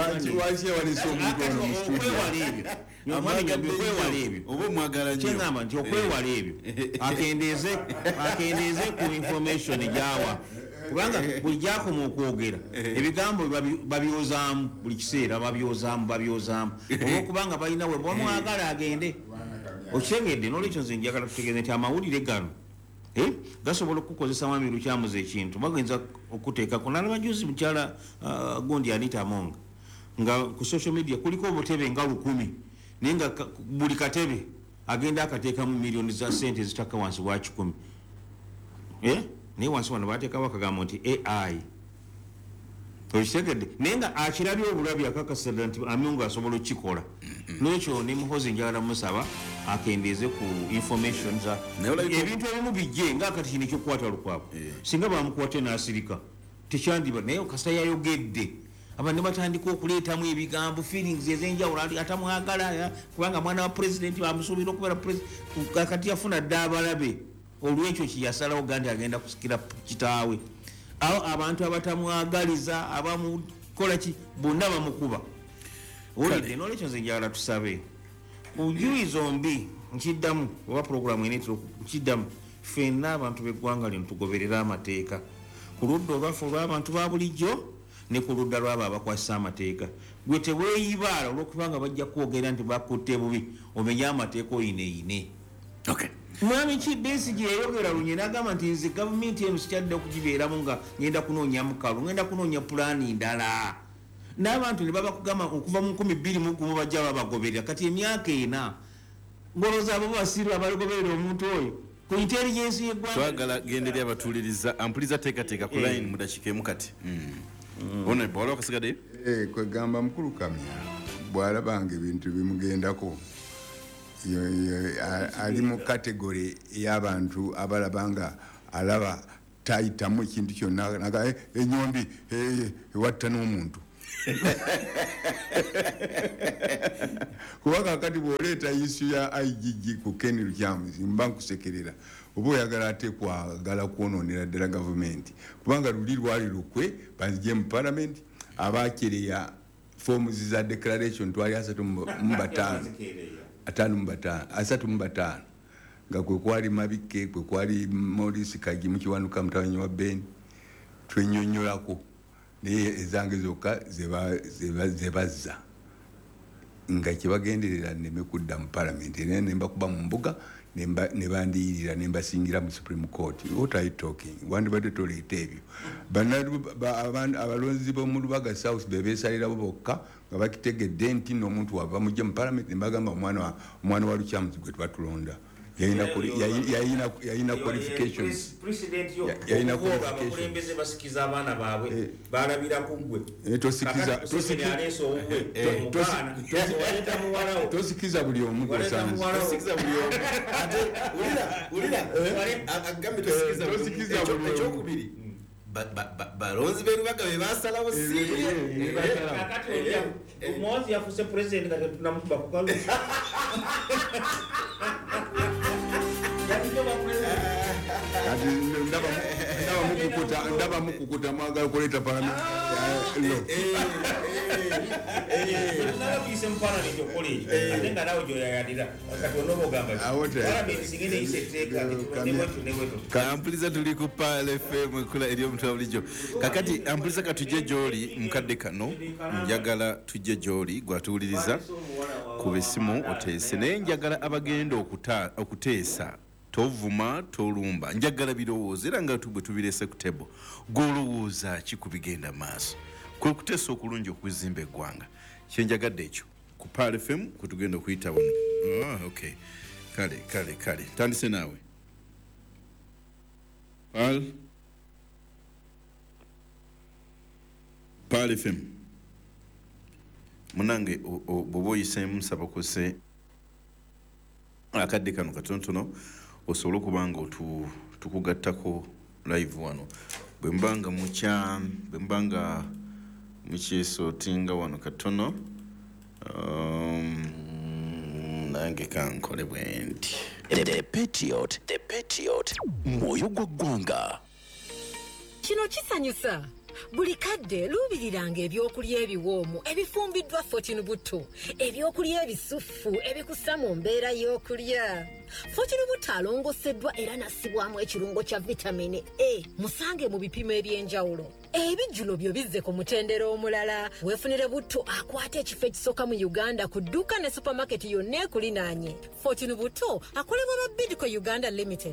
okwewala ebyo okwewala ebyo oba omwagala nnyo kyengamba nti okwewala ebyo akendeeze akendeeze ku information gyawa kubanga buli gyakoma okwogera ebigambo babyozaamu buli kiseera babyozaamu babyozaamu olwokubanga balina we bamwagala agende okyengedde n'olwekyo nze njagala tutegeeze nti amawulire gano gasobola okukozesa Mwami Rushamuzo ekintu bagenza okuteekako nalaba juzi mukyala gundi Anita Among nga ku social media kuliko obutebe nga lukumi naye nga buli katebe agenda akateekamu miliyoni za sente zitaka wansi wa kikumi naye wansi wano bateekawo akagamba nti A I okitegedde naye nga akirabye obulabi akakasira nti Among asobola okukikola n'ekyo ne Muhoozi njagala musaba akendeeze ku information za ebintu ebimu bijje ngaakati kino ekyokukwata lukwago singa bamukwate n'asirika tekyandiba naye kasita yayogedde abantu batandika okuleetamu ebigambo feelings ez'enjawulo atamwagala kubanga mwana wa president bamusuubira okubeera kati yafuna dda abalabe olwekyo kiyasalawo gandi agenda kusikira kitaawe awo abantu abatamwagaliza abamukola ki bonna bamukuba olidde n'olwekyo nze njagala tusabe kunjuyi zombi nkiddamu oba puroguramu enetiro nkiddamu ffenna abantu b'eggwanga lino tugoberera amateeka ku ludda olwaffe olw'abantu ba bulijjo ne ku ludda lw'abo abakwasisa amateeka gwe teweeyibaala olw'okubanga bajja kwogera nti bakutte bubi omenye amateeka oyineeyine Mwami Besigye yayogera lunye n'agamba nti nze gavumenti eno sikyadde okugibeeramu nga ngenda kunoonya mukalu ngenda kunoonya pulaani ndala n'abantu ne baba kugamba okuva mu nkumi bbiri mu gumu bajja babagoberera kati emyaka ena ngolooza abo basiru abaligoberera omuntu oyo ku intelligence y'eggwanga twagala genderya abatuuliriza ampuliza teekateeka ku line mu dakiika emu kati ono bwala wakasigadde kwegamba mukulu kamya bw'alabanga ebintu bimugendako ali mu kategori y'abantu abalabanga alaba tayitamu ekintu kyonna naga enyombi ewatta n'omuntu kubanga kati bw'oleeta yisu ya I G G ku Ken Lukyamzi mba nkusekerera oba oyagala ate kwagala kwonoonera ddala gavumenti kubanga luli lwali lukwe banzije mu palamenti abaakereya foomuzi za declaration twali asatu mu bataano atano mu bataano asatu mu bataano nga kwe kwali Mabike kwe kwali Maurice Kaji mu kiwanuka mutawanyi wa Ben twenyonyolako naye ezange zokka zebazza nga kyebagenderera nneme kudda mu palamenti naye nemba kuba mu mbuga ne bandiyirira ne mbasingira mu Supreme Court. What are you talking? Wandibadde toleeta ebyo abalonzi b'omu Lubaga South bebeesalira bokka nga bakitegedde nti n'omuntu wava mujje mu palamenti ne mbagamba omwana wa Lukyamuzi gwe twatulonda yayina qualifications yayina qualifications basikiza abaana baabwe balabira kugwe tosikiza buli omu tosikiza buli omu ate ulira ulira agambe tosikiza buli ekyokubiri balonzi berubaga bebasalawo si kakati omuwozi yafuse president kati tunamukuba kukalu ndaba mukukuta mwagala kuleta palamenti nalabise mupalamenti okole ate nga nawe gyoyayalira kati onoba ogamba palamenti singene yise etteeka negwetu negwetu ampuliza tuli ku Pal F M ekula eri omuntu wa bulijjo kakati ampuliza katujje gy'oli mukadde kano njagala tujje gy'oli gwatuwuliriza ku bisimu oteese naye njagala abagenda okuteesa tovuma tolumba njagala birowooza era nga tubwe tubirese ku table gwolowooza ki ku bigenda maaso kwe kuteesa okulungi okuzimba eggwanga kyenjagadde ekyo ku Pal F M kwe tugenda okuyita wano. Ah, okay. kale kale kale tandise naawe Pal Pal F M munange bw'oba oyiseemu nsaba kose akadde kano katonotono osobola okubanga tukugattako live wano bwe mbanga mukya bwe mbanga mukyesootinga wano katono nange kankole bwe nti The Patriot, The Patriot, mwoyo gwa ggwanga. Kino kisanyusa. Buli kadde luubiriranga ebyokulya ebiwoomu ebifumbiddwa Fortune Buto, ebyokulya ebisufu ebikussa mu mbeera y'okulya. Fortune Buto alongoseddwa era nassibwamu ekirungo kya vitamini A musange mu bipimo eby'enjawulo. Ebijjulo byo bizze ku mutendera omulala. Weefunire Buto akwata ekifo ekisooka mu Uganda ku dduuka ne supermarket yonna ekulinaanye. Fortune Buto akolebwa ba Bidco Uganda Limited.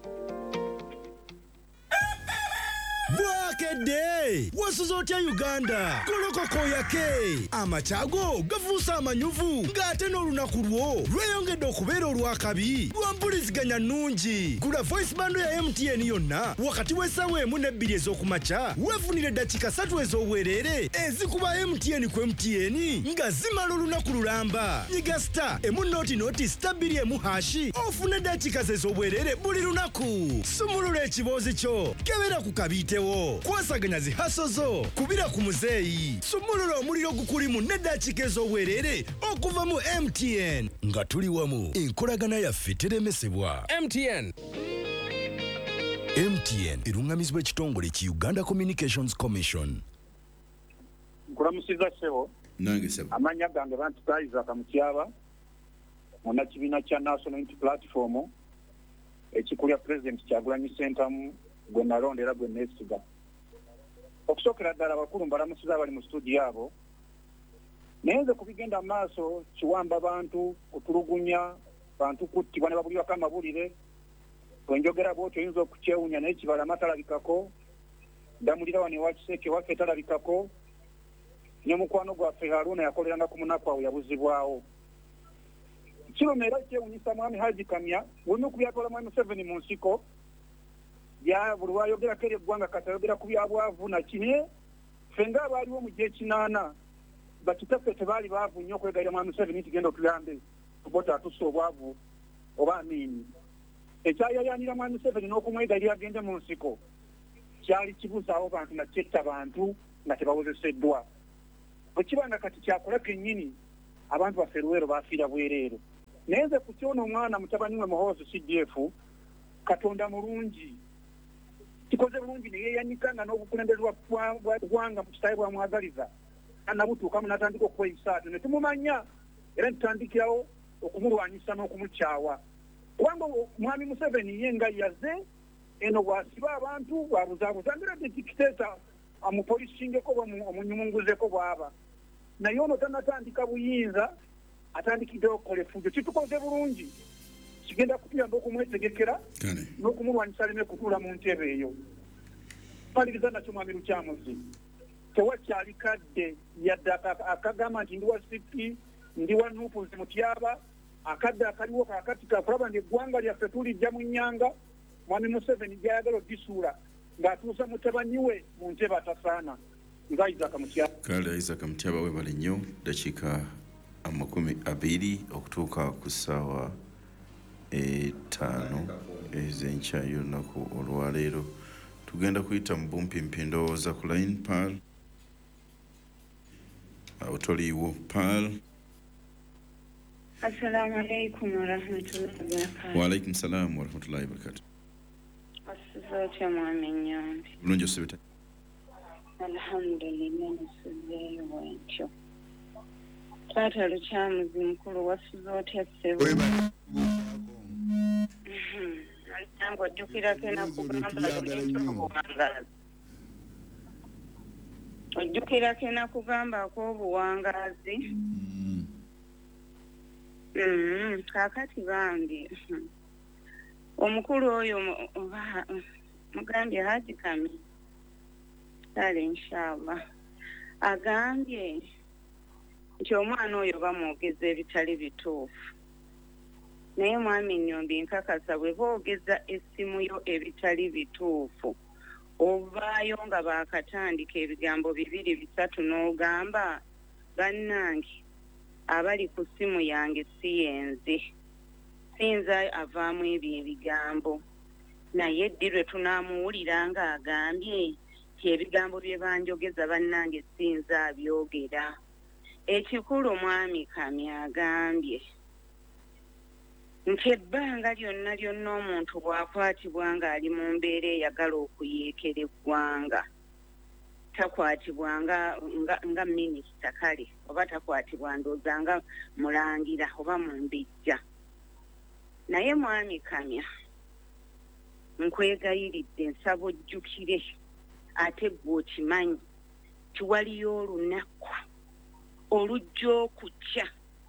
Bwakedde wasuza otya Uganda kolokoko yake amachago gafuusa amanyuvu ng'ate n'olunaku lwo lweyongedde okubeera olwakabi lwampuliziganya nnungi. Gula voice bando ya M T N yonna wakati w'essaawa emu n'ebbiri ez'okumakya weefunire eddakiika ssatu ez'obwereere ezikuba M T N ku M T N nga zimala olunaku lulamba. Nyiga star emu nooti nooti star bbiri emu hashi ofune eddakiika ze ez'obwereere buli lunaku. Sumulula ekiboozi kyo kebera ku kabiitewo kwasaganya zihaso zo kubira ku muzeeyi. Sumulula omuliro gukulimu n'eddakiika ez'obwereere okuva mu M T N nga tuli wamu enkolagana yaffe teremesebwa. M T N M T N erungamizibwa ekitongole ki Uganda Communications Commission. Nkulamusiza ssebo nange ssebo amanya gange bantu Isaac Mutyaba munnakibiina kya National Unity Platform ekikulya President Kyagulanyi Ssentamu gwe nalondera gwe neesiga. Okusookera ddala abakulu mbalamusiza abali mu studio abo naye nze ku bigenda maaso kiwamba bantu kutulugunya bantu kuttibwa ne babulirwako amawulire bwenjogera bwotyo oyinza okukyewunya naye kibalama talabikako ndamulira wano ewa Kiseeke waffe talabikako ne mukwano gwaffe Haruna yakoleranga ku munaku awo yabuzibwawo. Kiroma era kyewunyisa mwami Haji Kamya bwonna okubyatwala mwami Museveni mu nsiko ya buli wayogerako eri eggwanga kati ayogera ku byabwavu nakine ffe ng'abaaliwo mu gy'ekinaana bakitaffe tebaali baavu nnyo okwegayira mwami Museveni nti genda otuyambe kubota atusa obwavu oba amini ekyayayanira mwami Museveni n'okumwegalira agende mu nsiko kyali kibuusaawo bantu nga kyetta bantu nga tebawozeseddwa bwe kiba nga kati kyakola kennyini abantu baffe Luweero baafiira bwereere naye nze ku kyona omwana mutabani we Muhoozi C D F Katonda mulungi kikoze bulungi ne yeeyanika nga n'obukulembeze bwa ggwanga mu kitaawe bwamwagaliza anabutuukamu n'atandika okweyisa ate ne tumumanya era netutandikirawo okumulwanyisa n'okumukyawa kubanga mwami Museveni ye nga yaze eno bwasiba abantu bwabuzaabuza ngera dikiteeta amupolisingeko omunyumunguzeko bwaba naye ono tanatandika buyinza atandikidde okukola effujo kitukoze bulungi kigenda kutuyamba okumwetegekera n'okumulwanyisa aleme kutuula mu ntebe eyo maliriza nakyo mwami Lukyamuzi tewakyali kadde yadde akagamba nti ndi wa C P ndi wa Nuupu nze Mutyaba akadde akaliwo kakati kakulaba nti eggwanga lyaffe tulijja mu nnyanga mwami Museveni gyayagala oddisuula ng'atuusa mutabani we mu ntebe atasaana nga Isaac Mutyaba. Kale Isaac Mutyaba webale nnyo dakiika amakumi abiri okutuuka ku ssaawa etaano ez'enkya y'olunaku olwaleero tugenda kuyita mu bumpimpi ndowooza ku line Paul awo toliiwo Paul. Assalamu alaikum warahmatullahi wabarakatuh. Wa alaikum salam warahmatullahi wabarakatuh. Asizotya mwami Nyambi. Bulungi osibita. Alhamdulillah nasuzeeyo bwentyo. Taata Lukyamuzi mukulu wasizotya ssebo. Nange ojjukirako enakugamba obuwangazi. Ojjukirako enakugambako obuwangazi. Mm, kakati bambi omukulu oyo mugambye Haji Kami kale inshallah agambye nti omwana oyo bamwogeza ebitali bituufu naye mwami Nnyombi nkakasa bwe boogeza essimu yo ebitali bituufu ovaayo nga baakatandika ebigambo bibiri bisatu n'ogamba bannange abali ku ssimu yange si yenze sinza avaamu ebyo ebigambo naye ddi lwe tunaamuwulira nga agambye ti ebigambo bye banjogeza bannange sinza abyogera ekikulu mwami Kami agambye nti ebbanga lyonna lyonna omuntu bw'akwatibwa ng'ali mu mbeera eyagala okuyeekera eggwanga takwatibwa nga, nga, nga minisita kale oba takwatibwa ndooza nga mulangira oba mumbijja naye mwami Kamya nkwegayiridde nsaba ojjukire ate gwe okimanyi tiwaliyo olunaku olujja okujja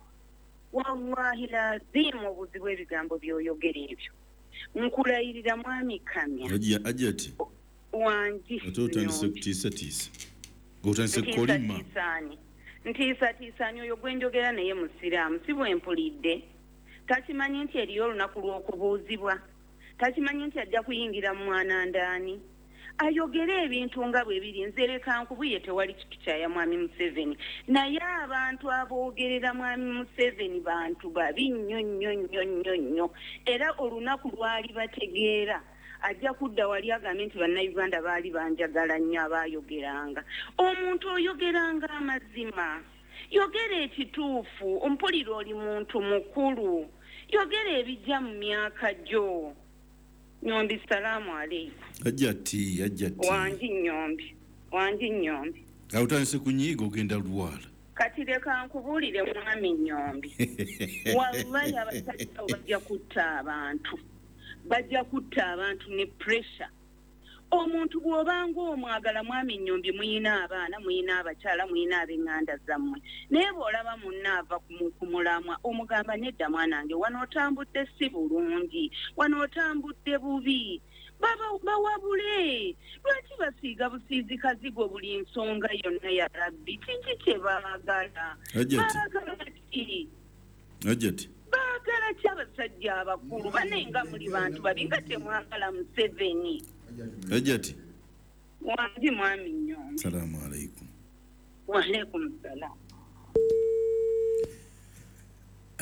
wallahi lazimu obuzibu ebigambo by'oyogera ebyo nkulayirira mwami Kamya ajja ati wangi ototandise kutiisatiisa ng'otandise kukolima ntiisatiisaani oyo gwe njogera naye musiraamu si bwe mpulidde takimanyi nti eriyo olunaku lw'okubuuzibwa takimanyi nti ajja kuyingira mu mwana ndaani ayogere ebintu nga bwe biri nze leka nkubuye tewali kipica ya mwami Museveni naye abantu aboogerera mwami Museveni bantu babi nnyo nnyo nnyo nnyo nnyo era olunaku lwali bategeera ajja kudda wali agambe nti bannayuganda baali banjagala nnyo abaayogeranga omuntu oyogeranga amazima yogera ekituufu ompulira oli muntu mukulu yogera ebijja mu myaka gyo Nyombi salaamu aleikum ajja ati ajja ati wangi Nyombi wangi Nyombi awutandise kunyiiga ogenda lwala kati leka nkubuulire mwami Nyombi wallahi abasajja bajja kutta abantu bajja kutta abantu ne pressure omuntu bw'obanga omwagala mwami Nyombi muyina abaana muyina abakyala muyina ab'eŋŋanda zammwe naye bw'olaba munna ava ku mulamwa omugamba nedda mwanange wano otambudde si bulungi wano otambudde bubi bawabule lwaki basiiga busiizi kazigo buli nsonga yonna ya rabbi kiki kye baagala baagala ki ajja ati baagala ki abasajja abakulu banenga muli bantu babi nga temwagala Museveni ajja ati wangi mwami Nyombi salaamu alaikum wa alaikum salaam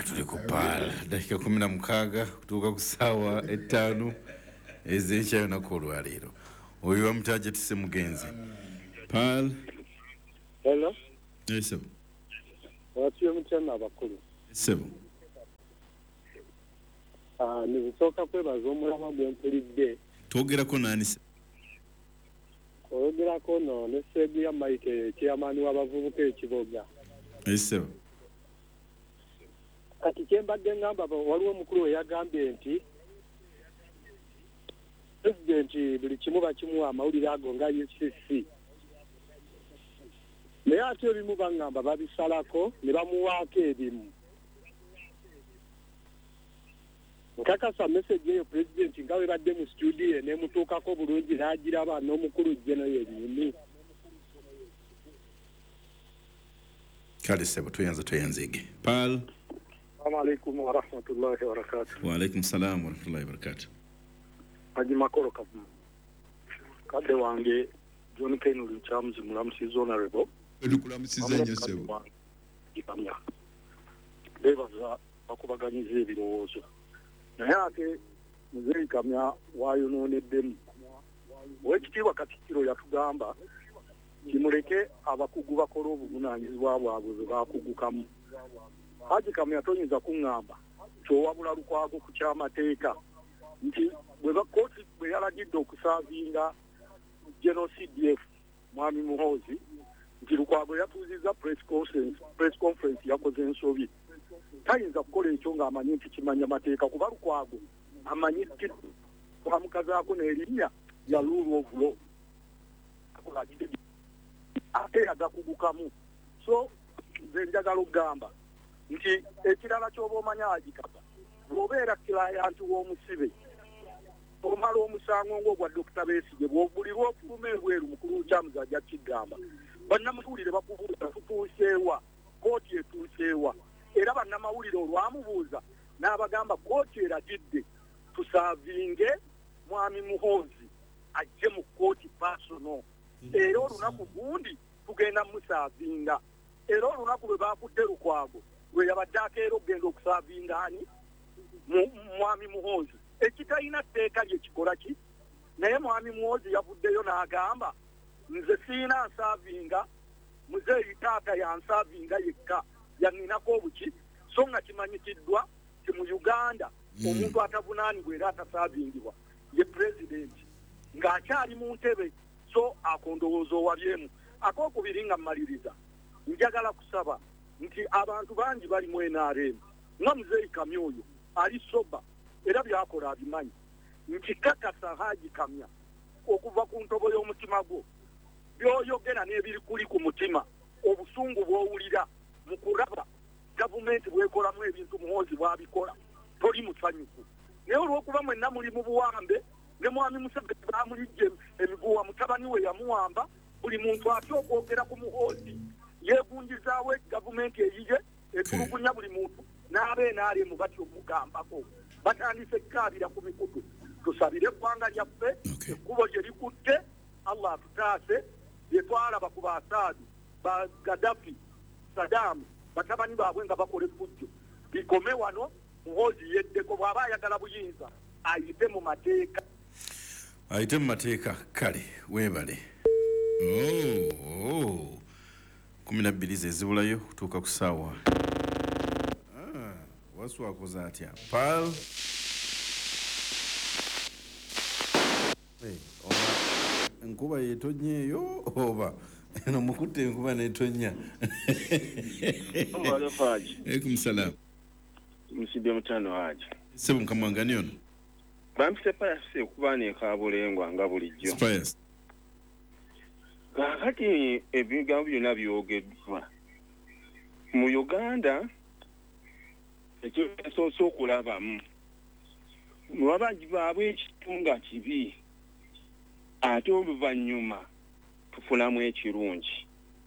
tuli ku Paul dakika kumi na mukaaga kutuuka ku ssaawa ettaano ez'enkya lunaku olwaleero oyo bamutaja tise mugenzi Paul. Hello. Yes sir. Watiyo mchana abakulu. Sebo. Ah, nisoka kwebaza omulama gwempulidde. Twogerako nani se? Oyogerako no ne Sebi ya Mike chairman w'abavubuka ekiboga. Yes sir. Kati kyembadde ngamba waliwo omukulu we yagambye nti President buli kimu bakimuwa amawulire ago nga U C C. Naye ate ebimu bangamba babisalako ne bamuwaako ebimu. Nkakasa message eyo President nga we badde mu studio n'emutuukako bulungi n'agiraba n'omukulu jeno yennyini. Kale sebo tuyanza tuyanzege. Paul. Assalamu alaikum wa rahmatullahi wa barakatuh. Wa alaikum salam wa rahmatullahi wa barakatuh. Haji makoro kamu. Kade wange John Ken Ulichamuzi mulamusizi honorable. Edukulamusiza nnyo sebo. Ikamya. Bebaza bakubaganyiza ebirowoozo. Naye ate muzeeyi Kamya waayononeddemu. Oweekitiibwa Katikkiro yatugamba kimuleke abakugu bakola obuvunaanyizibwa bwabwe bwe baakugukamu. Haji Kamya toyinza kuŋŋamba kyowabula lukwago ku kyamateeka nti bwe bakooti bwe yalagidde okusaavinga General C D F Mwami Muhoozi nti Lukwago yatuuzizza press conference press conference yakoze ensobi tayinza kukola ekyo ng'amanyi nti kimanya mateeka kuba Lukwago amanyi nti kwamukazaako n'erinnya ya rule of law ate yagakugukamu so nze njagala okugamba nti ekirala ky'oba omanya agikapa bw'obeera kilayanti w'omusibe omala omusango ng'ogwa Dokita Besigye bw'ogulirwa ofuluma ebweru mukulu kyamuzi ajja kigamba bannamawulire bakubuuza tutuuseewa kooti etuuseewa era bannamawulire olwamubuuza n'abagamba kooti eragidde tusaavinge Mwami Muhoozi ajje mu kooti pasono era olunaku gundi tugenda musaavinga era olunaku lwe baakudde Lukwago lwe yabadde akeera okugenda okusaavinga ani Mwami Muhoozi ekitalina tteeka lyekikola ki naye Mwami Muhoozi yavuddeyo n'agamba nze siina nsaavinga muzeeyi taata yansaavinga yekka yanninako obuki so nga kimanyikiddwa ti mu Uganda omuntu atavunaanibwa era atasaavingibwa ye pulezidenti ng'akyali mu ntebe so akondowooza owabyemu akokubiri nga mmaliriza njagala kusaba nti abantu bangi bali mu N R M nga muzeeyi Kamya oyo ali soba era byakola abimanyi nti kakasa Haji Kamya okuva ku ntobo y'omutima gwo byoyogera n'ebiri kuli ku mutima obusungu bw'owulira mu kulaba gavumenti bwekolamu ebintu Muhoozi bwabikola toli musanyufu naye olw'okuba mwenna muli mu buwambe ne Mwami Museveni baamulijja emiguwa mutabani we yamuwamba buli muntu atya okwogera ku Muhoozi yeegunjizaawo gavumenti eyiye etulugunya buli muntu n'abeenaalemu batyo omugambako batandise kukaabira ku mikutu tusabire eggwanga lyaffe ekkubo gye likutte Allah atutaase bye twalaba ku Baasaadu ba Gaddafi Saddam batabani baabwe nga bakola effujjo bikome wano Muhoozi yeddeko bw'aba ayagala buyinza ayite mu mateeka ayite mu mateeka kale weebale oh, oh. kumi na bbiri zezibulayo kutuuka ku ssaawa ah, waswakoza atya Paul hey, enkuba yetonnya eyo oba eno mukutte enkuba netonnya alaikum salam musibye mutano Haji sebo nkamwangani ono bampise payasi okuba nekabulengwa nga bulijjo payasi kakati ebigambo byonna byogeddwa mu Uganda ekyo ekisoose okulabamu mwabangi baabwe ekitunga kibi ate oluvannyuma tufunamu ekirungi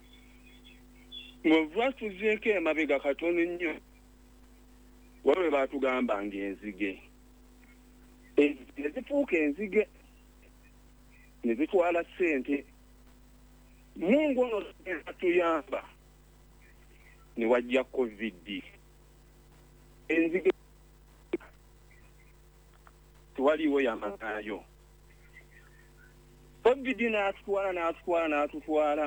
mwevuba tuzeeko emabega katono nnyo wabwe baatugamba ng'enzige ne zifuuka enzige ne zitwala ssente Mungu ono atuyamba ne wajja covid enzige tewaliwo yamanayo covid n'atutwala n'atutwala n'atutwala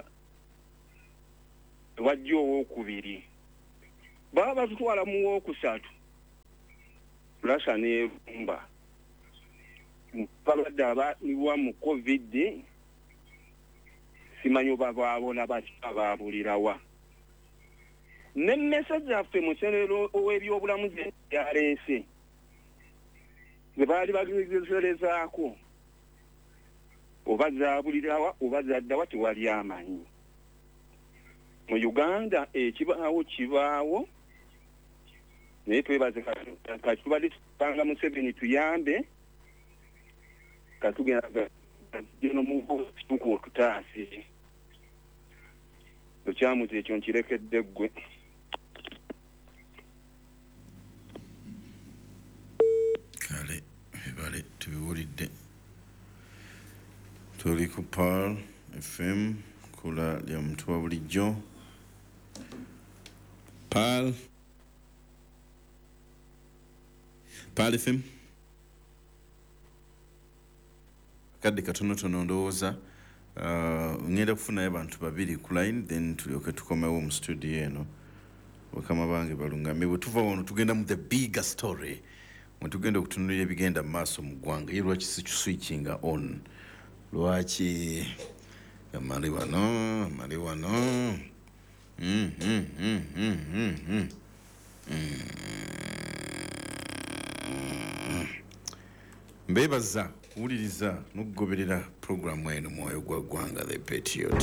wajja owookubiri baba batutwala mu wookusatu Russia n'erumba balwadde abaliwa mu covid simanyi oba baabona baabulirawa n'emmesa zaffe mu ssenero ow'ebyobulamu yaleese ze baali bagezeserezaako oba zaabulirawa oba zaddawa tewali amanyi mu Uganda ekibaawo kibaawo naye twebaze kati tubadde tupanga Museveni tuyambe katugenda gino mu kituuku otutaasi ekyamuzi ekyo nkirekedde ggwe kale ebale tubiwulidde tuli ku Pearl F M kula lya muntu wa bulijjo Pearl Pearl F M kadde katonotono ndowooza uh, ngenda kufunayo abantu babiri ku line then tulyoke tukomewo mu studio eno bakama bange balungamye bwe tuva wano tugenda mu the bigger story mwe tugenda okutunulira ebigenda mu maaso mu ggwanga ye lwaki switchinga on lwaki amali wano amali wano mm, mm, mm, mm, mm, mm. Mm. Mbebaza kuwuliriza n'okugoberera programu eno mwoyo gwa ggwanga the Patriot.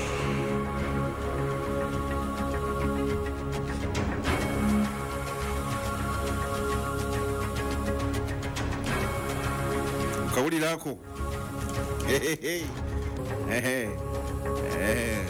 Ukawulirako hehehe hehe hehe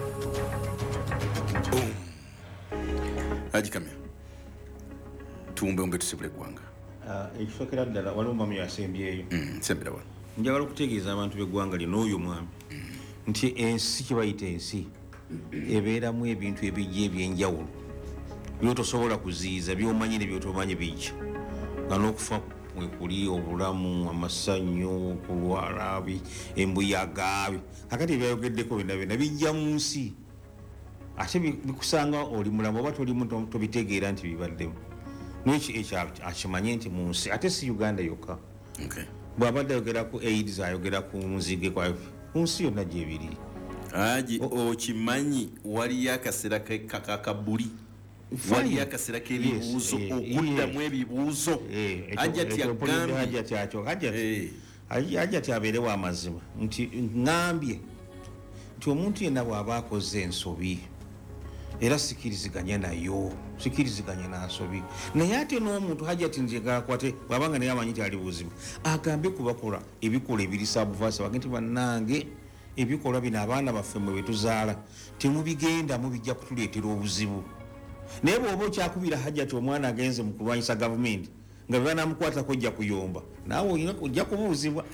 boom ajikamya tumbe umbe tusibule ggwanga. Ekisokera ddala waliwo mami yasembyeyo sembera wano njagala okutegeeza abantu b'eggwanga lino oyo mwami nti ensi kye bayita ensi ebeeramu ebintu ebijja ebyenjawulo byotosobola kuziyiza byomanyi ne byotomanyi bijja nga n'okufa mwekuli obulamu amasanyu okulwala embuyaga kakati ebyayogeddeko byonna byonna bijja mu nsi ate bikusanga oli mulamu oba tolimu tobitegeera nti bibaddemu n'ekyo ekyo akimanye nti mu nsi ate si Uganda yokka bw'abadde ayogera ku AIDS ayogera ku muzige kwa ku nsi yonna gyebiri aji okimanyi waliyo akaseera kakabuli waliyo akaseera k'ebibuuzo okuddamu ebibuuzo ajati agambye ajati abeerewo amazima nti ŋŋambye nti omuntu yenna bw'aba akoze ensobi era sikiriziganya nayo sikiriziganya n'asobi naye ate n'omuntu hajati njegakwate bwabanga naye amanyi tyali buzibu agambe kubakola ebikola ebiri sabuvaasa bage nti bannange ebikolwa bino abaana baffe mwe betuzaala temubigenda mubijja kutuleetera obuzibu naye bw'oba okyakubira hajati omwana agenze mu kulwanyisa gavumenti nga bwe banamukwatako ojja kuyomba naawe ojja kubuuzibwa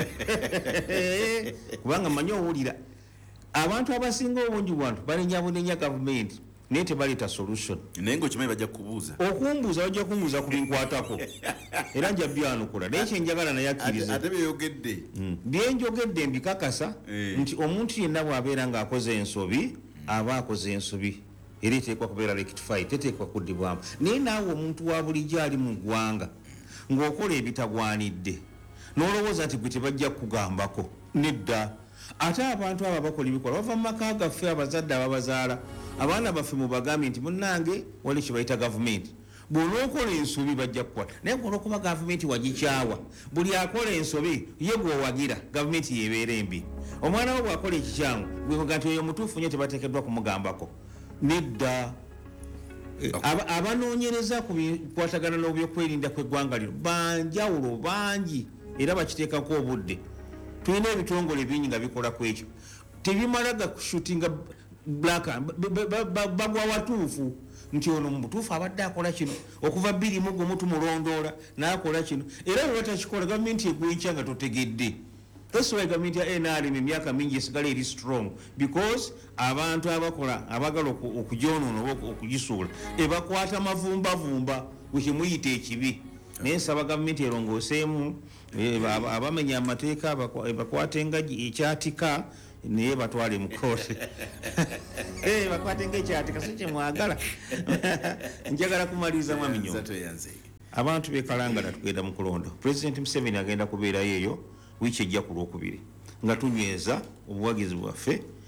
kubanga mmanyi owulira abantu abasinga obungi bwantu banenyabunenya gavumenti naye tebaleeta solution naye ngaokimanyi bajja kubuuza okumbuuza bajja kumbuuza ku binkwatako era nja byanukula naye kyenjagala naye akkirize ate byeyogedde byenjogedde mbikakasa nti omuntu yenna bw'abeera ng'akoze ensobi aba akoze ensobi era eteekwa kubeera rectified teteekwa kuddibwamu naye naawe omuntu wa bulijjo ali mu ggwanga ng'okola ebitagwanidde n'olowooza nti gwe tebajja kukugambako nedda ate abantu abo bakola ebikola bava mu maka gaffe abazadde ababazaala abaana baffe mubagambye nti munnange wali kye bayita gavumenti bw'onookola ensobi bajja kukwata naye bw'olwokuba gavumenti wagikyawa buli akola ensobi ye gweowagira gavumenti yebeera embi omwana we bw'akola ekikyamu gweoga nti oyo mutuufu nnyo tebateekeddwa kumugambako nedda abanoonyereza ku bikwatagana n'ebyokwerinda kw'eggwanga lino banjawulo bangi era bakiteekako obudde tulina ebitongole bingi nga bikola ku ekyo tebimalaga kushutinga blaka bagwa watuufu nti ono mubutuufu abadde akola kino okuva bbiri mu gumu tumulondoola n'akola kino era bwe batakikola gavumenti egwenkya nga totegedde That's why gavumenti ya N R M emyaka mingi esigala eri strong because abantu abakola abagala okugyonoona oba okugisuula ebakwata mavumbavumba wekimuyita ekibi naye nsaba gavumenti erongooseemu abamenya amateeka bakwate engagi ekyatika naye batwale mu kooti bakwate ngaekyatika si kyemwagala njagala kumaliriza mwami nyo abantu bekalangala tugenda mu kulonda President Museveni agenda kubeerayo eyo wiiki ejja ku lwokubiri nga tunyweza obuwagizi bwaffe